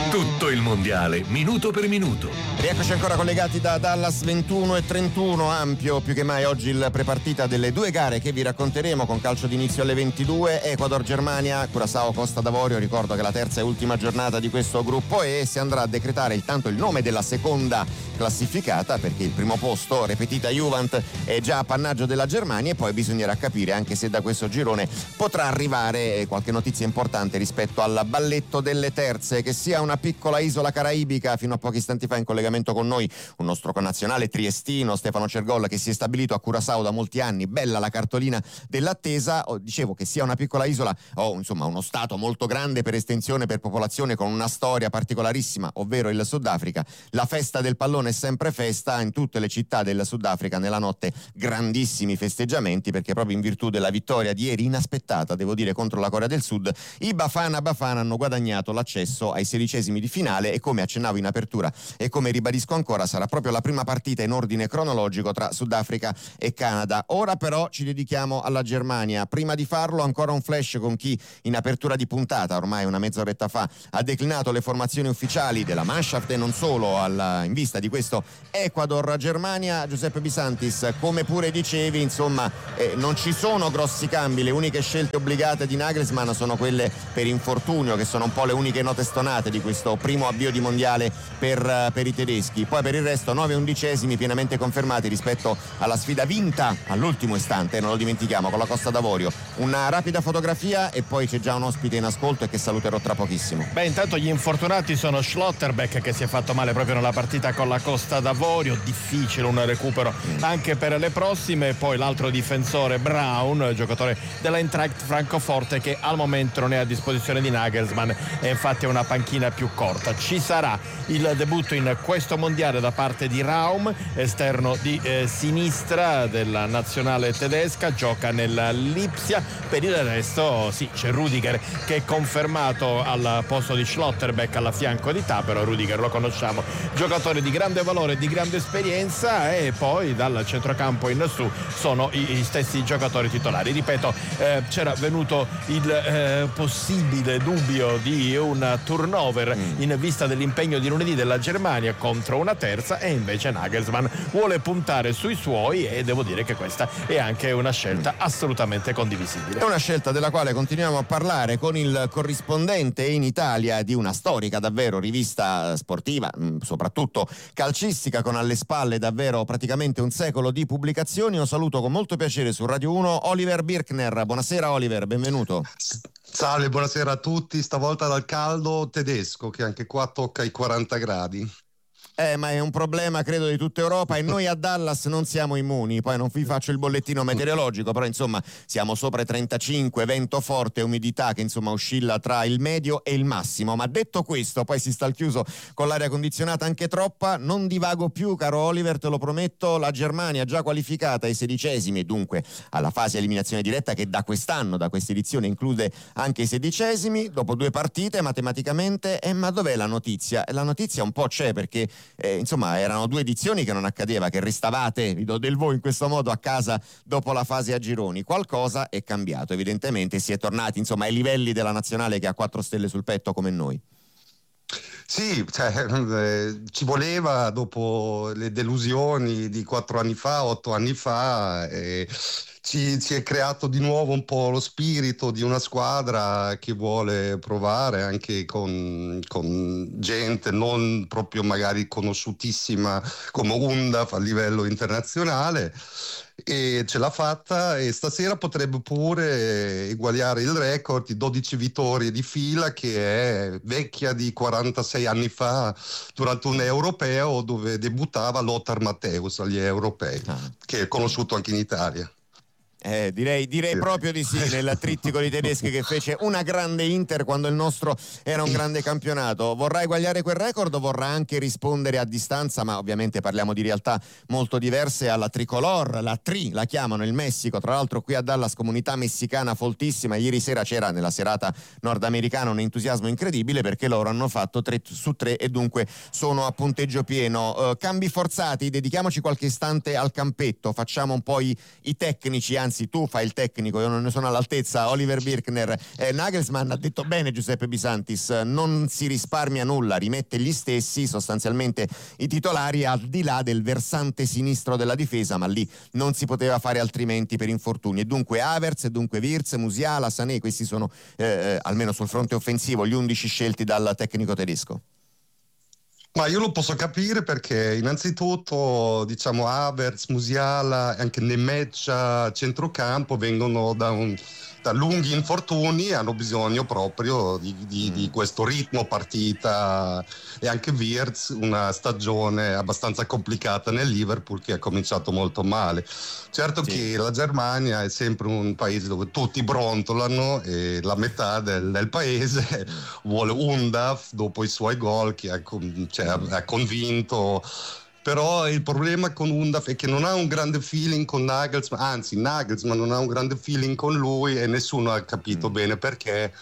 J: Tutto il mondiale, minuto per minuto.
K: Rieccoci ancora collegati da Dallas, ventuno e trentuno, ampio più che mai oggi il prepartita delle due gare che vi racconteremo, con calcio d'inizio alle ventidue, Ecuador-Germania, Curaçao-Costa d'Avorio. Ricordo che la terza e ultima giornata di questo gruppo E si andrà a decretare intanto il nome della seconda classificata, perché il primo posto, repetita Juvent, è già appannaggio della Germania, e poi bisognerà capire anche se da questo girone potrà arrivare qualche notizia importante rispetto al balletto delle terze. Che sia una piccola isola caraibica, fino a pochi istanti fa in collegamento con noi un nostro connazionale triestino, Stefano Cergol, che si è stabilito a Curaçao da molti anni. Bella la cartolina dell'attesa. Oh, dicevo che sia una piccola isola o insomma uno stato molto grande per estensione, per popolazione, con una storia particolarissima, ovvero il Sudafrica. La festa del pallone è sempre festa in tutte le città del Sudafrica. Nella notte grandissimi festeggiamenti, perché proprio in virtù della vittoria di ieri, inaspettata devo dire, contro la Corea del Sud, i Bafana Bafana hanno guadagnato l'accesso ai sedicesimi di finale, e come accennavo in apertura e come ribadisco ancora, sarà proprio la prima partita in ordine cronologico tra Sudafrica e Canada. Ora però ci dedichiamo alla Germania. Prima di farlo ancora un flash con chi in apertura di puntata, ormai una mezz'oretta fa, ha declinato le formazioni ufficiali della Mannschaft e non solo, alla, in vista di questo Ecuador-Germania. Giuseppe Bisantis, come pure dicevi, insomma eh, non ci sono grossi cambi, le uniche scelte obbligate di Nagelsmann sono quelle per infortunio, che sono un po' le uniche note stonate di questo primo avvio di mondiale per, per i tedeschi. Poi per il resto nove undicesimi pienamente confermati rispetto alla sfida vinta all'ultimo istante, non lo dimentichiamo, con la Costa d'Avorio. Una rapida fotografia e poi c'è già un ospite in ascolto e che saluterò tra pochissimo.
L: Beh, intanto gli infortunati sono Schlotterbeck, che si è fatto male proprio nella partita con la Costa d'Avorio, difficile un recupero mm. anche per le prossime, e poi l'altro difensore Braun, giocatore dell'Eintracht Francoforte, che al momento non è a disposizione di Nagelsmann e infatti è una panchina più corta. Ci sarà il debutto in questo mondiale da parte di Raum, esterno di eh, sinistra della nazionale tedesca, gioca nella Lipsia. Per il resto sì, c'è Rudiger che è confermato al posto di Schlotterbeck alla fianco di Tapero. Rudiger lo conosciamo, giocatore di grande valore e di grande esperienza, e poi dal centrocampo in su sono i, i stessi giocatori titolari. Ripeto, eh, c'era venuto il eh, possibile dubbio di un turnover mm. in vista dell'impegno di lunedì della Germania contro una terza, e invece Nagelsmann vuole puntare sui suoi, e devo dire che questa è anche una scelta assolutamente condivisibile.
K: È una scelta della quale continuiamo a parlare con il corrispondente in Italia di una storica davvero rivista sportiva, soprattutto calcistica, con alle spalle davvero praticamente un secolo di pubblicazioni. Io saluto con molto piacere su Radio uno Oliver Birkner. Buonasera Oliver, benvenuto.
Q: Salve, buonasera a tutti, stavolta dal caldo tedesco, che anche qua tocca i quaranta gradi.
K: Eh, ma è un problema credo di tutta Europa, e noi a Dallas non siamo immuni. Poi non vi faccio il bollettino meteorologico, però insomma siamo sopra i trentacinque, vento forte, umidità che insomma oscilla tra il medio e il massimo. Ma detto questo, poi si sta al chiuso con l'aria condizionata anche troppa. Non divago più, caro Oliver, te lo prometto. La Germania già qualificata ai sedicesimi, e dunque alla fase eliminazione diretta, che da quest'anno, da questa edizione, include anche i sedicesimi, dopo due partite matematicamente. E ma dov'è la notizia? La notizia un po' c'è, perché Eh, insomma erano due edizioni che non accadeva, che restavate, vi do del voi in questo modo, a casa dopo la fase a gironi. Qualcosa è cambiato, evidentemente si è tornati insomma ai livelli della nazionale che ha quattro stelle sul petto come noi.
Q: Sì, cioè, eh, ci voleva, dopo le delusioni di quattro anni fa, otto anni fa, eh, ci, ci è creato di nuovo un po' lo spirito di una squadra che vuole provare anche con, con gente non proprio magari conosciutissima come Undaf a livello internazionale, e ce l'ha fatta, e stasera potrebbe pure eguagliare il record di dodici vittorie di fila, che è vecchia di quarantasei anni fa, durante un europeo dove debuttava Lothar Matthäus agli europei, ah. che è conosciuto anche in Italia.
K: Eh, direi, direi proprio di sì, nel trittico di tedeschi che fece una grande Inter quando il nostro era un grande campionato. Vorrà eguagliare quel record, vorrà anche rispondere a distanza, ma ovviamente parliamo di realtà molto diverse, alla tricolor, la Tri la chiamano, il Messico. Tra l'altro qui a Dallas comunità messicana foltissima. Ieri sera c'era nella serata nordamericana un entusiasmo incredibile, perché loro hanno fatto tre su tre e dunque sono a punteggio pieno. Uh, cambi forzati, dedichiamoci qualche istante al campetto, facciamo un po' i, i tecnici, anzi anzi tu fai il tecnico, io non ne sono all'altezza. Oliver Birkner, eh, Nagelsmann ha detto bene Giuseppe Bisantis, non si risparmia nulla, rimette gli stessi sostanzialmente i titolari al di là del versante sinistro della difesa, ma lì non si poteva fare altrimenti per infortuni, e dunque Havertz, e dunque Wirtz, Musiala, Sané, questi sono eh, almeno sul fronte offensivo gli undici scelti dal tecnico tedesco.
Q: Ma io lo posso capire perché innanzitutto diciamo Havertz, Musiala e anche Nemeccia a centrocampo vengono da, un, da lunghi infortuni e hanno bisogno proprio di, di, mm. di questo ritmo partita, e anche Wirtz una stagione abbastanza complicata nel Liverpool che ha cominciato molto male. Certo sì. Che la Germania è sempre un paese dove tutti brontolano e la metà del, del paese vuole Undav dopo i suoi gol che ha, cioè, ha convinto. Però il problema con Undav è che non ha un grande feeling con Nagelsmann, anzi Nagelsmann non ha un grande feeling con lui e nessuno ha capito mm. bene perché.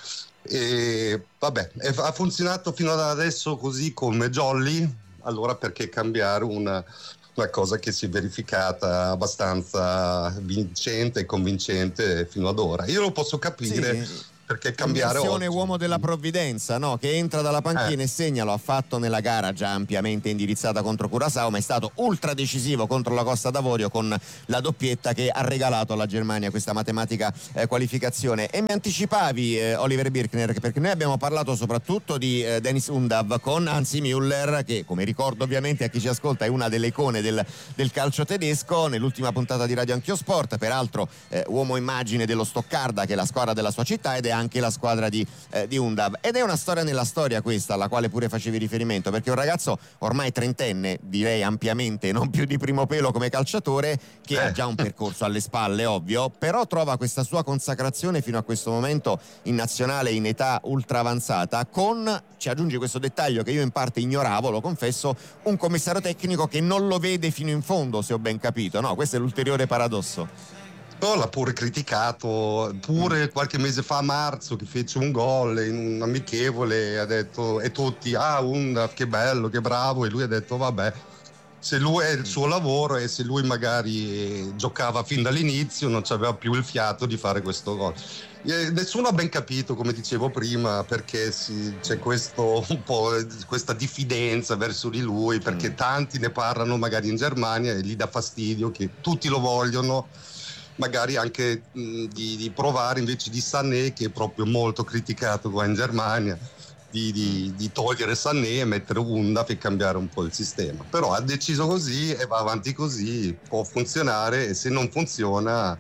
Q: E vabbè, è, ha funzionato fino ad adesso così come Jolly, allora perché cambiare una, una cosa che si è verificata abbastanza vincente e convincente fino ad ora? Io lo posso capire. Sì. Perché cambiare oggi.
K: Uomo della provvidenza, no? Che entra dalla panchina eh. e segna, lo ha fatto nella gara già ampiamente indirizzata contro Curaçao, ma è stato ultra decisivo contro la Costa d'Avorio con la doppietta che ha regalato alla Germania questa matematica eh, qualificazione. E mi anticipavi eh, Oliver Birkner, perché noi abbiamo parlato soprattutto di eh, Dennis Undav con Hansi Müller, che come ricordo ovviamente a chi ci ascolta è una delle icone del, del calcio tedesco, nell'ultima puntata di Radio Anch'io Sport, peraltro eh, uomo immagine dello Stoccarda, che è la squadra della sua città, ed è anche la squadra di, eh, di Undav, ed è una storia nella storia questa alla quale pure facevi riferimento, perché è un ragazzo ormai trentenne, direi ampiamente non più di primo pelo come calciatore, che eh. ha già un percorso alle spalle ovvio, però trova questa sua consacrazione fino a questo momento in nazionale in età ultra avanzata con, ci aggiungi questo dettaglio che io in parte ignoravo, lo confesso, un commissario tecnico che non lo vede fino in fondo, se ho ben capito, no? Questo è l'ulteriore paradosso.
Q: No, l'ha pure criticato, pure qualche mese fa a marzo che fece un gol in un amichevole, ha detto, e tutti, ah Undav che bello, che bravo, e lui ha detto vabbè, se lui è il suo lavoro e se lui magari giocava fin dall'inizio non c'aveva più il fiato di fare questo gol. E nessuno ha ben capito, come dicevo prima, perché si, c'è questo un po' questa diffidenza verso di lui, perché mm. tanti ne parlano magari in Germania e gli dà fastidio che tutti lo vogliono, magari anche mh, di, di provare invece di Sané, che è proprio molto criticato qua in Germania, di, di, di togliere Sané e mettere Undav e cambiare un po' il sistema. Però ha deciso così e va avanti così, può funzionare, e se non funziona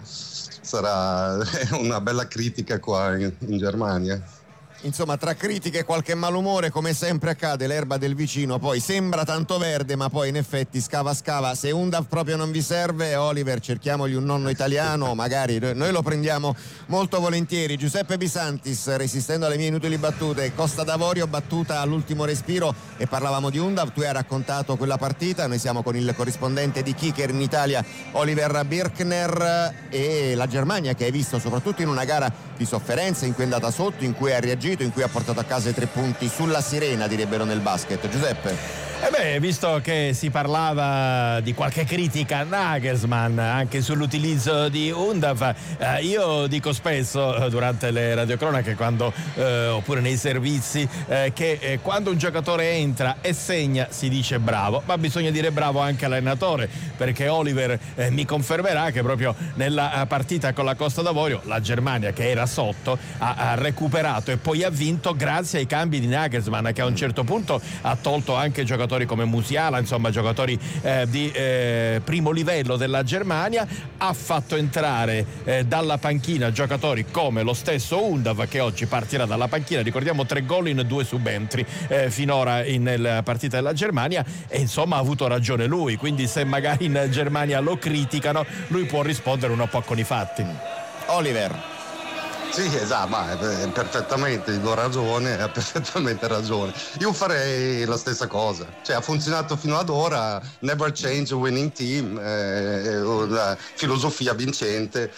Q: sarà una bella critica qua in, in Germania.
K: Insomma, tra critiche e qualche malumore, come sempre accade, l'erba del vicino poi sembra tanto verde, ma poi in effetti scava scava. Se Undav proprio non vi serve, Oliver, cerchiamogli un nonno italiano, magari noi lo prendiamo molto volentieri. Giuseppe Bisantis, resistendo alle mie inutili battute, Costa d'Avorio battuta all'ultimo respiro, e parlavamo di Undav, tu hai raccontato quella partita, noi siamo con il corrispondente di Kicker in Italia, Oliver Birkner, e la Germania che hai visto soprattutto in una gara di sofferenza, in cui è andata sotto, in cui ha reagito, in cui ha portato a casa i tre punti sulla sirena, direbbero nel basket. Giuseppe?
L: Eh beh, visto che si parlava di qualche critica a Nagelsmann anche sull'utilizzo di Undav, eh, io dico spesso eh, durante le radiocronache, quando, eh, oppure nei servizi, eh, che eh, quando un giocatore entra e segna si dice bravo, ma bisogna dire bravo anche all'allenatore, perché Oliver eh, mi confermerà che proprio nella partita con la Costa d'Avorio la Germania, che era sotto, ha, ha recuperato e poi ha vinto grazie ai cambi di Nagelsmann, che a un certo punto ha tolto anche giocatori come Musiala, insomma giocatori eh, di eh, primo livello della Germania, ha fatto entrare eh, dalla panchina giocatori come lo stesso Undav, che oggi partirà dalla panchina, ricordiamo tre gol in due subentri eh, finora in, nella partita della Germania, e insomma ha avuto ragione lui, quindi se magari in Germania lo criticano, lui può rispondere un po' con i fatti.
K: Oliver.
Q: Sì, esatto, ma perfettamente, do ragione, ha perfettamente ragione. Io farei la stessa cosa, cioè ha funzionato fino ad ora, never change a winning team, eh, una filosofia vincente.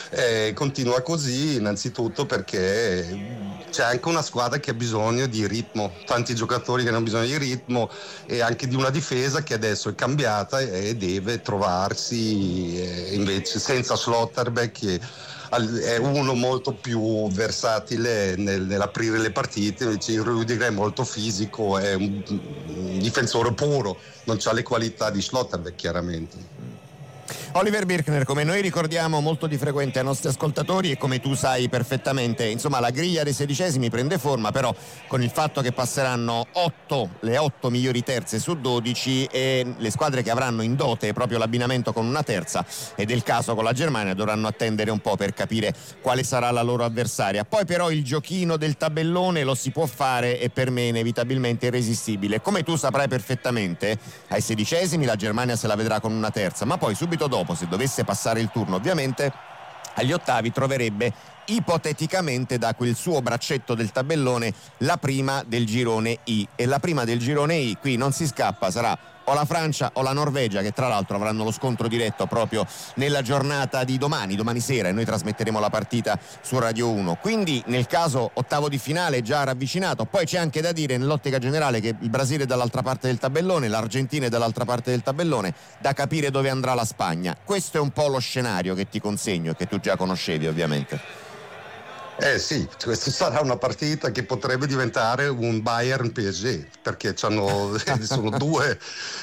Q: Eh, continua così innanzitutto perché c'è anche una squadra che ha bisogno di ritmo, tanti giocatori che hanno bisogno di ritmo e anche di una difesa che adesso è cambiata e deve trovarsi eh, invece senza Schlotterbeck, che è uno molto più versatile nel, nell'aprire le partite, invece Rüdiger è molto fisico, è un, un difensore puro, non ha le qualità di Schlotterbeck chiaramente.
K: Oliver Birkner, come noi ricordiamo molto di frequente ai nostri ascoltatori e come tu sai perfettamente, insomma la griglia dei sedicesimi prende forma, però con il fatto che passeranno otto, le otto migliori terze su dodici e le squadre che avranno in dote proprio l'abbinamento con una terza, ed è il caso con la Germania, dovranno attendere un po' per capire quale sarà la loro avversaria. Poi però il giochino del tabellone lo si può fare e per me è inevitabilmente irresistibile. Come tu saprai perfettamente, ai sedicesimi la Germania se la vedrà con una terza, ma poi subito dopo, se dovesse passare il turno ovviamente, agli ottavi troverebbe ipoteticamente da quel suo braccetto del tabellone la prima del girone I, e la prima del girone I qui non si scappa, sarà o la Francia o la Norvegia, che tra l'altro avranno lo scontro diretto proprio nella giornata di domani, domani sera, e noi trasmetteremo la partita su Radio uno. Quindi nel caso ottavo di finale già ravvicinato. Poi c'è anche da dire nell'ottica generale che il Brasile è dall'altra parte del tabellone, l'Argentina è dall'altra parte del tabellone, da capire dove andrà la Spagna. Questo è un po' lo scenario che ti consegno e che tu già conoscevi ovviamente.
Q: Eh sì, questa sarà una partita che potrebbe diventare un Bayern P S G, perché c'hanno, sono due,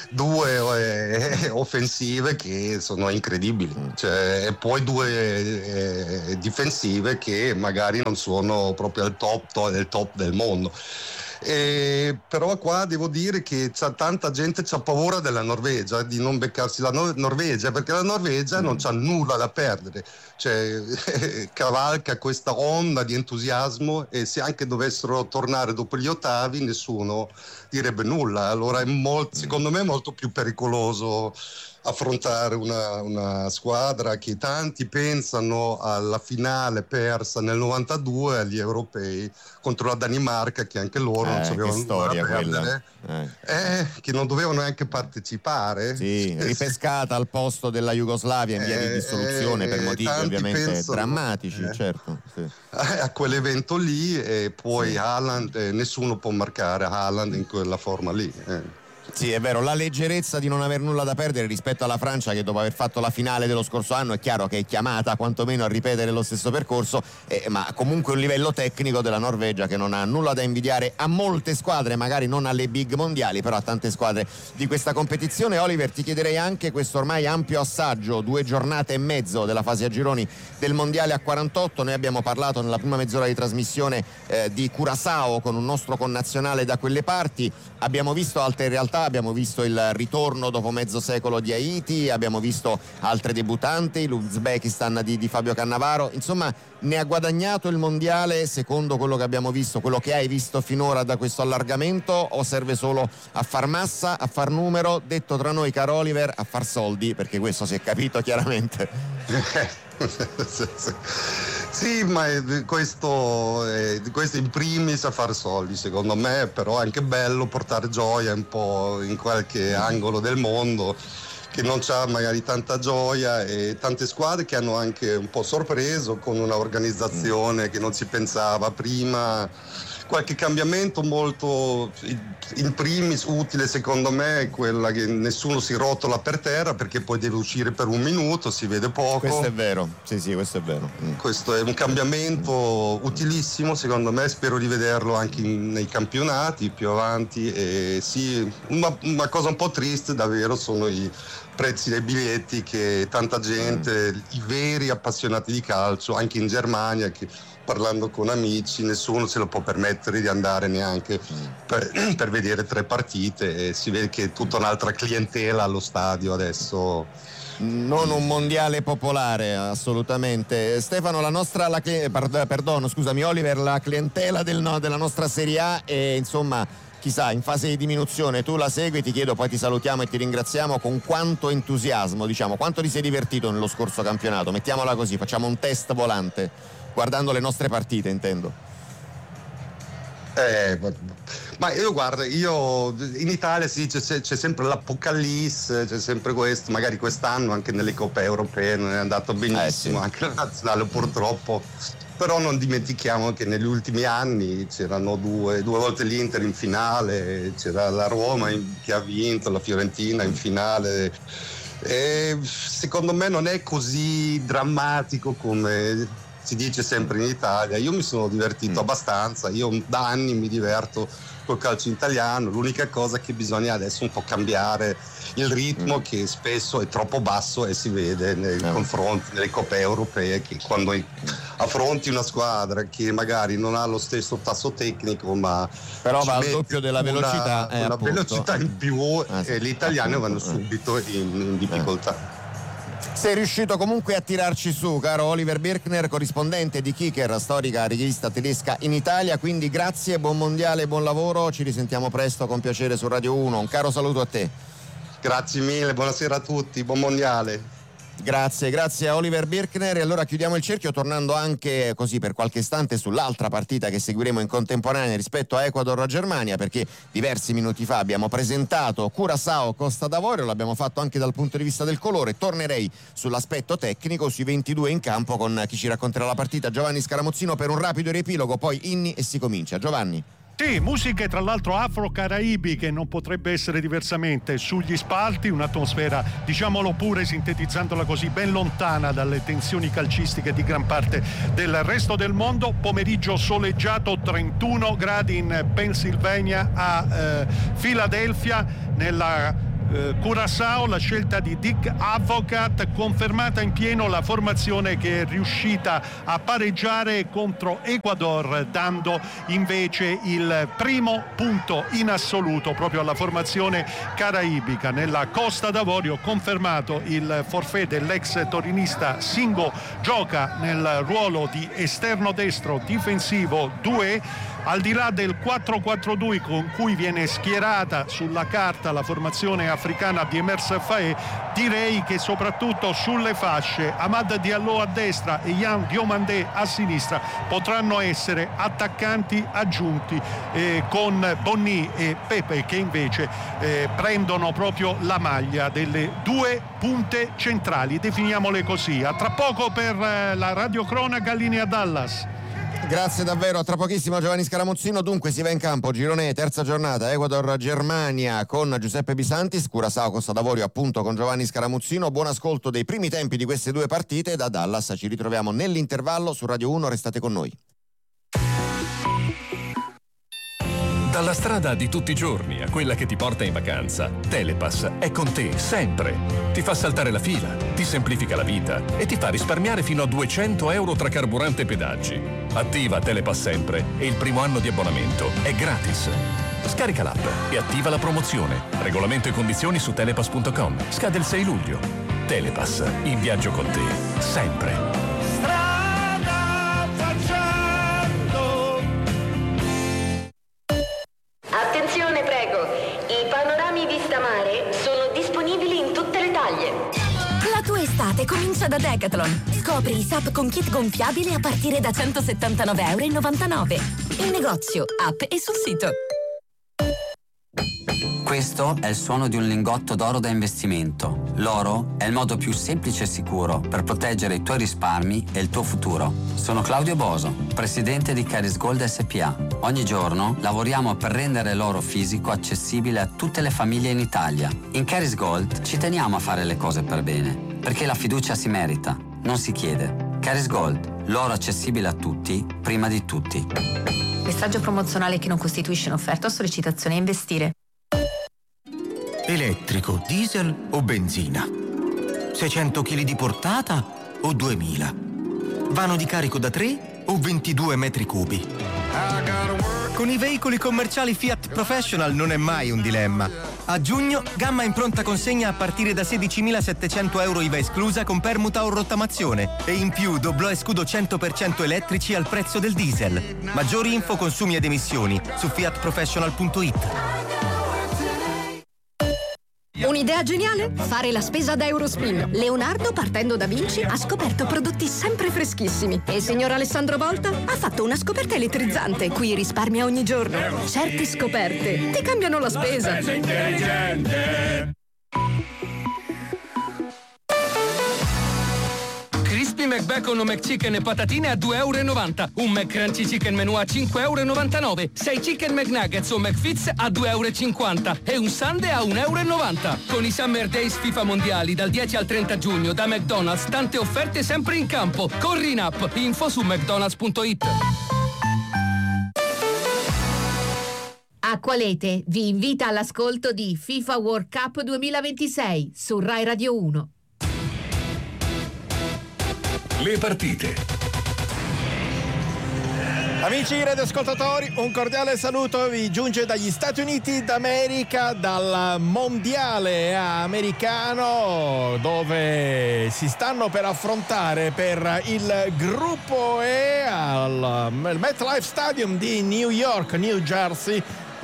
Q: due eh, offensive che sono incredibili, cioè, e poi due eh, difensive che magari non sono proprio al top, to- del top del mondo. E però qua devo dire che c'ha tanta gente c'ha paura della Norvegia, di non beccarsi la Nor- Norvegia, perché la Norvegia mm. non c'ha nulla da perdere, cioè cavalca questa onda di entusiasmo, e se anche dovessero tornare dopo gli ottavi nessuno direbbe nulla. Allora è molto, secondo me è molto più pericoloso affrontare una, una squadra che tanti pensano alla finale persa nel novantadue agli europei contro la Danimarca, che anche loro
K: eh,
Q: non sapevano
K: nulla da
Q: perdere, eh. Eh, che non dovevano neanche partecipare.
K: Sì, ripescata al posto della Jugoslavia in via
Q: eh,
K: di dissoluzione eh, per motivi ovviamente
Q: pensano,
K: drammatici,
Q: eh,
K: certo. Sì.
Q: A quell'evento lì, e poi sì. Haaland, eh, nessuno può marcare Haaland in quella forma lì. Eh.
K: Sì, è vero, la leggerezza di non aver nulla da perdere rispetto alla Francia, che dopo aver fatto la finale dello scorso anno è chiaro che è chiamata quantomeno a ripetere lo stesso percorso, eh, ma comunque un livello tecnico della Norvegia che non ha nulla da invidiare a molte squadre, magari non alle big mondiali, però a tante squadre di questa competizione. Oliver, ti chiederei anche questo ormai ampio assaggio, due giornate e mezzo della fase a gironi del mondiale a quarantotto. Noi abbiamo parlato nella prima mezz'ora di trasmissione eh, di Curaçao con un nostro connazionale da quelle parti, abbiamo visto altre realtà, abbiamo visto il ritorno dopo mezzo secolo di Haiti, abbiamo visto altre debuttanti, l'Uzbekistan di, di Fabio Cannavaro. Insomma, ne ha guadagnato il mondiale secondo quello che abbiamo visto, quello che hai visto finora da questo allargamento, o serve solo a far massa, a far numero, detto tra noi caro Oliver, a far soldi, perché questo si è capito chiaramente.
Q: Sì, ma questo, eh, questo in primis a fare soldi secondo me, però è anche bello portare gioia un po' in qualche angolo del mondo che non c'ha magari tanta gioia, e tante squadre che hanno anche un po' sorpreso con una organizzazione che non si pensava prima. Qualche cambiamento molto in primis utile secondo me è quella che nessuno si rotola per terra, perché poi deve uscire per un minuto, si vede poco.
K: Questo è vero, sì sì, questo è vero. Mm.
Q: Questo è un cambiamento utilissimo secondo me, spero di vederlo anche in, nei campionati più avanti. E sì, una, una cosa un po' triste davvero sono i prezzi dei biglietti, che tanta gente, mm. i veri appassionati di calcio anche in Germania, che parlando con amici, nessuno se lo può permettere di andare neanche per, per vedere tre partite, e si vede che è tutta un'altra clientela allo stadio adesso.
K: Non un mondiale popolare, assolutamente. Stefano, la nostra la, perdono, scusami Oliver, la clientela del, no, della nostra Serie A è, insomma, chissà, in fase di diminuzione. Tu la segui, ti chiedo, poi ti salutiamo e ti ringraziamo, con quanto entusiasmo, diciamo, quanto ti sei divertito nello scorso campionato? Mettiamola così, facciamo un test volante, guardando le nostre partite intendo.
Q: Eh, ma io guarda, io in Italia sì, c'è, c'è sempre l'apocalisse, c'è sempre questo, magari quest'anno anche nelle coppe europee non è andato benissimo, eh sì. Anche la nazionale purtroppo, però non dimentichiamo che negli ultimi anni c'erano due, due volte l'Inter in finale, c'era la Roma in, che ha vinto, la Fiorentina in finale, e secondo me non è così drammatico come si dice sempre in Italia. Io mi sono divertito mm. abbastanza, io da anni mi diverto col calcio italiano, l'unica cosa è che bisogna adesso un po' cambiare il ritmo mm. che spesso è troppo basso e si vede nei mm. confronti nelle coppe europee, che quando affronti una squadra che magari non ha lo stesso tasso tecnico ma
K: però va al doppio della
Q: una,
K: velocità, eh,
Q: una velocità in più,
K: ah, sì.
Q: e gli italiani vanno subito in, in difficoltà.
K: Sei riuscito comunque a tirarci su, caro Oliver Birkner, corrispondente di Kicker, storica rivista tedesca in Italia, quindi grazie, buon mondiale, buon lavoro, ci risentiamo presto con piacere su Radio uno, un caro saluto a te.
Q: Grazie mille, buonasera a tutti, buon mondiale.
K: Grazie, grazie a Oliver Birkner. E allora chiudiamo il cerchio tornando anche così per qualche istante sull'altra partita che seguiremo in contemporanea rispetto a Ecuador-Germania, perché diversi minuti fa abbiamo presentato Curaçao-Costa d'Avorio, l'abbiamo fatto anche dal punto di vista del colore. Tornerei sull'aspetto tecnico, sui ventidue in campo, con chi ci racconterà la partita, Giovanni Scaramuzzino, per un rapido riepilogo, poi inni e si comincia. Giovanni.
M: Sì, musiche tra l'altro afro-caraibiche, non potrebbe essere diversamente, sugli spalti, un'atmosfera, diciamolo pure, sintetizzandola così, ben lontana dalle tensioni calcistiche di gran parte del resto del mondo. Pomeriggio soleggiato, trentuno gradi in Pennsylvania, a eh, Filadelfia, nella Uh, Curaçao, la scelta di Dick Advocaat, confermata in pieno la formazione che è riuscita a pareggiare contro Ecuador, dando invece il primo punto in assoluto proprio alla formazione caraibica. Nella Costa d'Avorio confermato il forfait dell'ex torinista Singo, gioca nel ruolo di esterno destro difensivo due. Al di là del quattro quattro due con cui viene schierata sulla carta la formazione africana di Emerse Faé, direi che soprattutto sulle fasce Amad Diallo a destra e Yan Diomandé a sinistra potranno essere attaccanti aggiunti, eh, con Bonni e Pepe che invece eh, prendono proprio la maglia delle due punte centrali, definiamole così. A tra poco per eh, la radiocronaca, linea Dallas.
K: Grazie davvero, a tra pochissimo Giovanni Scaramuzzino. Dunque si va in campo, girone terza giornata, Ecuador-Germania con Giuseppe Bisantis, Curaçao-Costa d'Avorio appunto con Giovanni Scaramuzzino. Buon ascolto dei primi tempi di queste due partite. Da Dallas ci ritroviamo nell'intervallo su Radio uno, restate con noi.
J: Dalla strada di tutti i giorni a quella che ti porta in vacanza, Telepass è con te sempre. Ti fa saltare la fila, ti semplifica la vita e ti fa risparmiare fino a duecento euro tra carburante e pedaggi. Attiva Telepass sempre e il primo anno di abbonamento è gratis. Scarica l'app e attiva la promozione. Regolamento e condizioni su telepass punto com. Scade il sei luglio. Telepass, in viaggio con te, sempre.
R: Attenzione, prego, i panorami vista mare sono disponibili in tutte le taglie.
S: La tua estate comincia da Decathlon. Scopri i S U P con kit gonfiabili a partire da centosettantanove virgola novantanove euro. In negozio, app e sul sito.
T: Questo è il suono di un lingotto d'oro da investimento. L'oro è il modo più semplice e sicuro per proteggere i tuoi risparmi e il tuo futuro. Sono Claudio Boso, presidente di Caris Gold S P A. Ogni giorno lavoriamo per rendere l'oro fisico accessibile a tutte le famiglie in Italia. In Caris Gold ci teniamo a fare le cose per bene, perché la fiducia si merita, non si chiede. Caris Gold, l'oro accessibile a tutti, prima di tutti.
U: Messaggio promozionale che non costituisce un'offerta o sollecitazione a investire.
V: Elettrico, diesel o benzina? seicento chili di portata o duemila? Vano di carico da tre o ventidue metri cubi? Con i veicoli commerciali Fiat Professional non è mai un dilemma. A giugno, gamma in pronta consegna a partire da sedicimilasettecento euro I V A esclusa con permuta o rottamazione. E in più doblò e scudo cento per cento elettrici al prezzo del diesel. Maggiori info, consumi ed emissioni su fiat professional punto it.
C: Un'idea geniale? Fare la spesa da Eurospin. Leonardo, partendo da Vinci, ha scoperto prodotti sempre freschissimi. E il signor Alessandro Volta ha fatto una scoperta elettrizzante. Qui risparmia ogni giorno. Certe scoperte ti cambiano la spesa.
D: La spesa intelligente. Crispy McBacon o McChicken e patatine a due e novanta euro. Un McCrunchy Chicken Menù a cinque e novantanove euro. sei Chicken McNuggets o McFits a due e cinquanta euro. E un Sundae a un e novanta euro. Con i Summer Days FIFA Mondiali dal dieci al trenta giugno da McDonald's, tante offerte sempre in campo. Corri in app. Info su mcdonalds punto it.
W: Acqualete vi invita all'ascolto di FIFA World Cup duemilaventisei su Rai Radio uno.
J: Le partite.
L: Amici radioascoltatori, un cordiale saluto vi giunge dagli Stati Uniti d'America, dal mondiale americano, dove si stanno per affrontare per il gruppo E al MetLife Stadium di New York, New Jersey,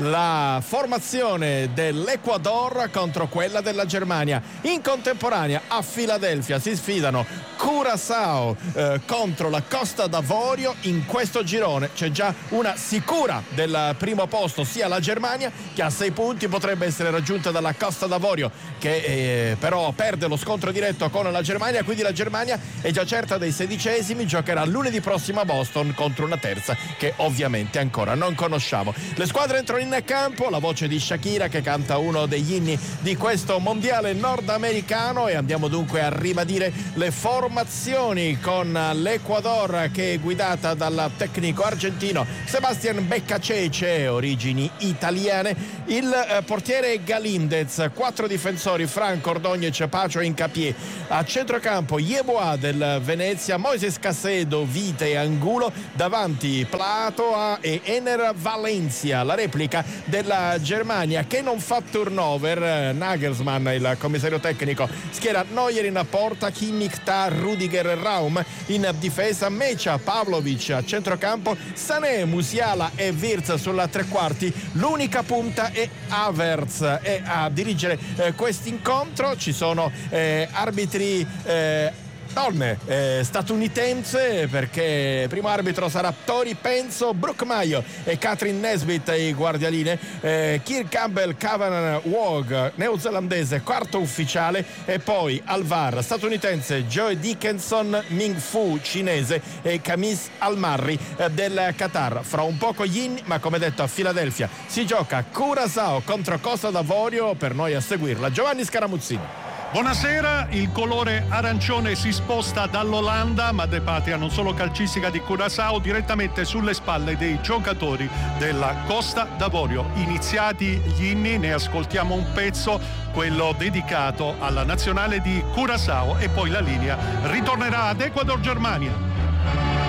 L: la formazione dell'Ecuador contro quella della Germania. In contemporanea a Filadelfia si sfidano Curaçao eh, contro la Costa d'Avorio. In questo girone c'è già una sicura del primo posto, sia la Germania, che a sei punti potrebbe essere raggiunta dalla Costa d'Avorio, che eh, però perde lo scontro diretto con la Germania. Quindi la Germania è già certa dei sedicesimi, giocherà lunedì prossimo a Boston contro una terza che ovviamente ancora non conosciamo. Le squadre entrano in campo, la voce di Shakira che canta uno degli inni di questo mondiale nordamericano, e andiamo dunque a ribadire le formazioni con l'Ecuador che è guidata dal tecnico argentino Sebastián Beccacece, origini italiane. Il eh, portiere Galíndez, quattro difensori Franco, Ordóñez, Pacho e Hincapié. A centrocampo Yeboah del Venezia, Moises Casedo, Vite e Angulo, davanti Platoa e Ener Valencia. La replica della Germania che non fa turnover. Nagelsmann, il commissario tecnico, schiera Neuer in porta, Kimmich, Tah, Rudiger e Raum in difesa, Mecha, Pavlovic a centrocampo, Sané, Musiala e Wirtz sulla tre quarti. L'unica punta è Havertz, e a dirigere eh, questo incontro ci sono eh, arbitri eh, donne eh, statunitense, perché primo arbitro sarà Tori Penzo, Brooke Maio e Catherine Nesbitt i guardialine, eh, Keir Campbell, Cavan Wog neozelandese quarto ufficiale, e poi al V A R statunitense Joe Dickinson, Ming Fu cinese e Kamis Almarri eh, del Qatar. Fra un poco gli inni, ma come detto a Filadelfia si gioca Curaçao contro Costa d'Avorio, per noi a seguirla Giovanni Scaramuzzini.
M: Buonasera, il colore arancione si sposta dall'Olanda, ma de patria non solo calcistica di Curaçao, direttamente sulle spalle dei giocatori della Costa d'Avorio. Iniziati gli inni, ne ascoltiamo un pezzo, quello dedicato alla nazionale di Curaçao, e poi la linea ritornerà ad Ecuador-Germania.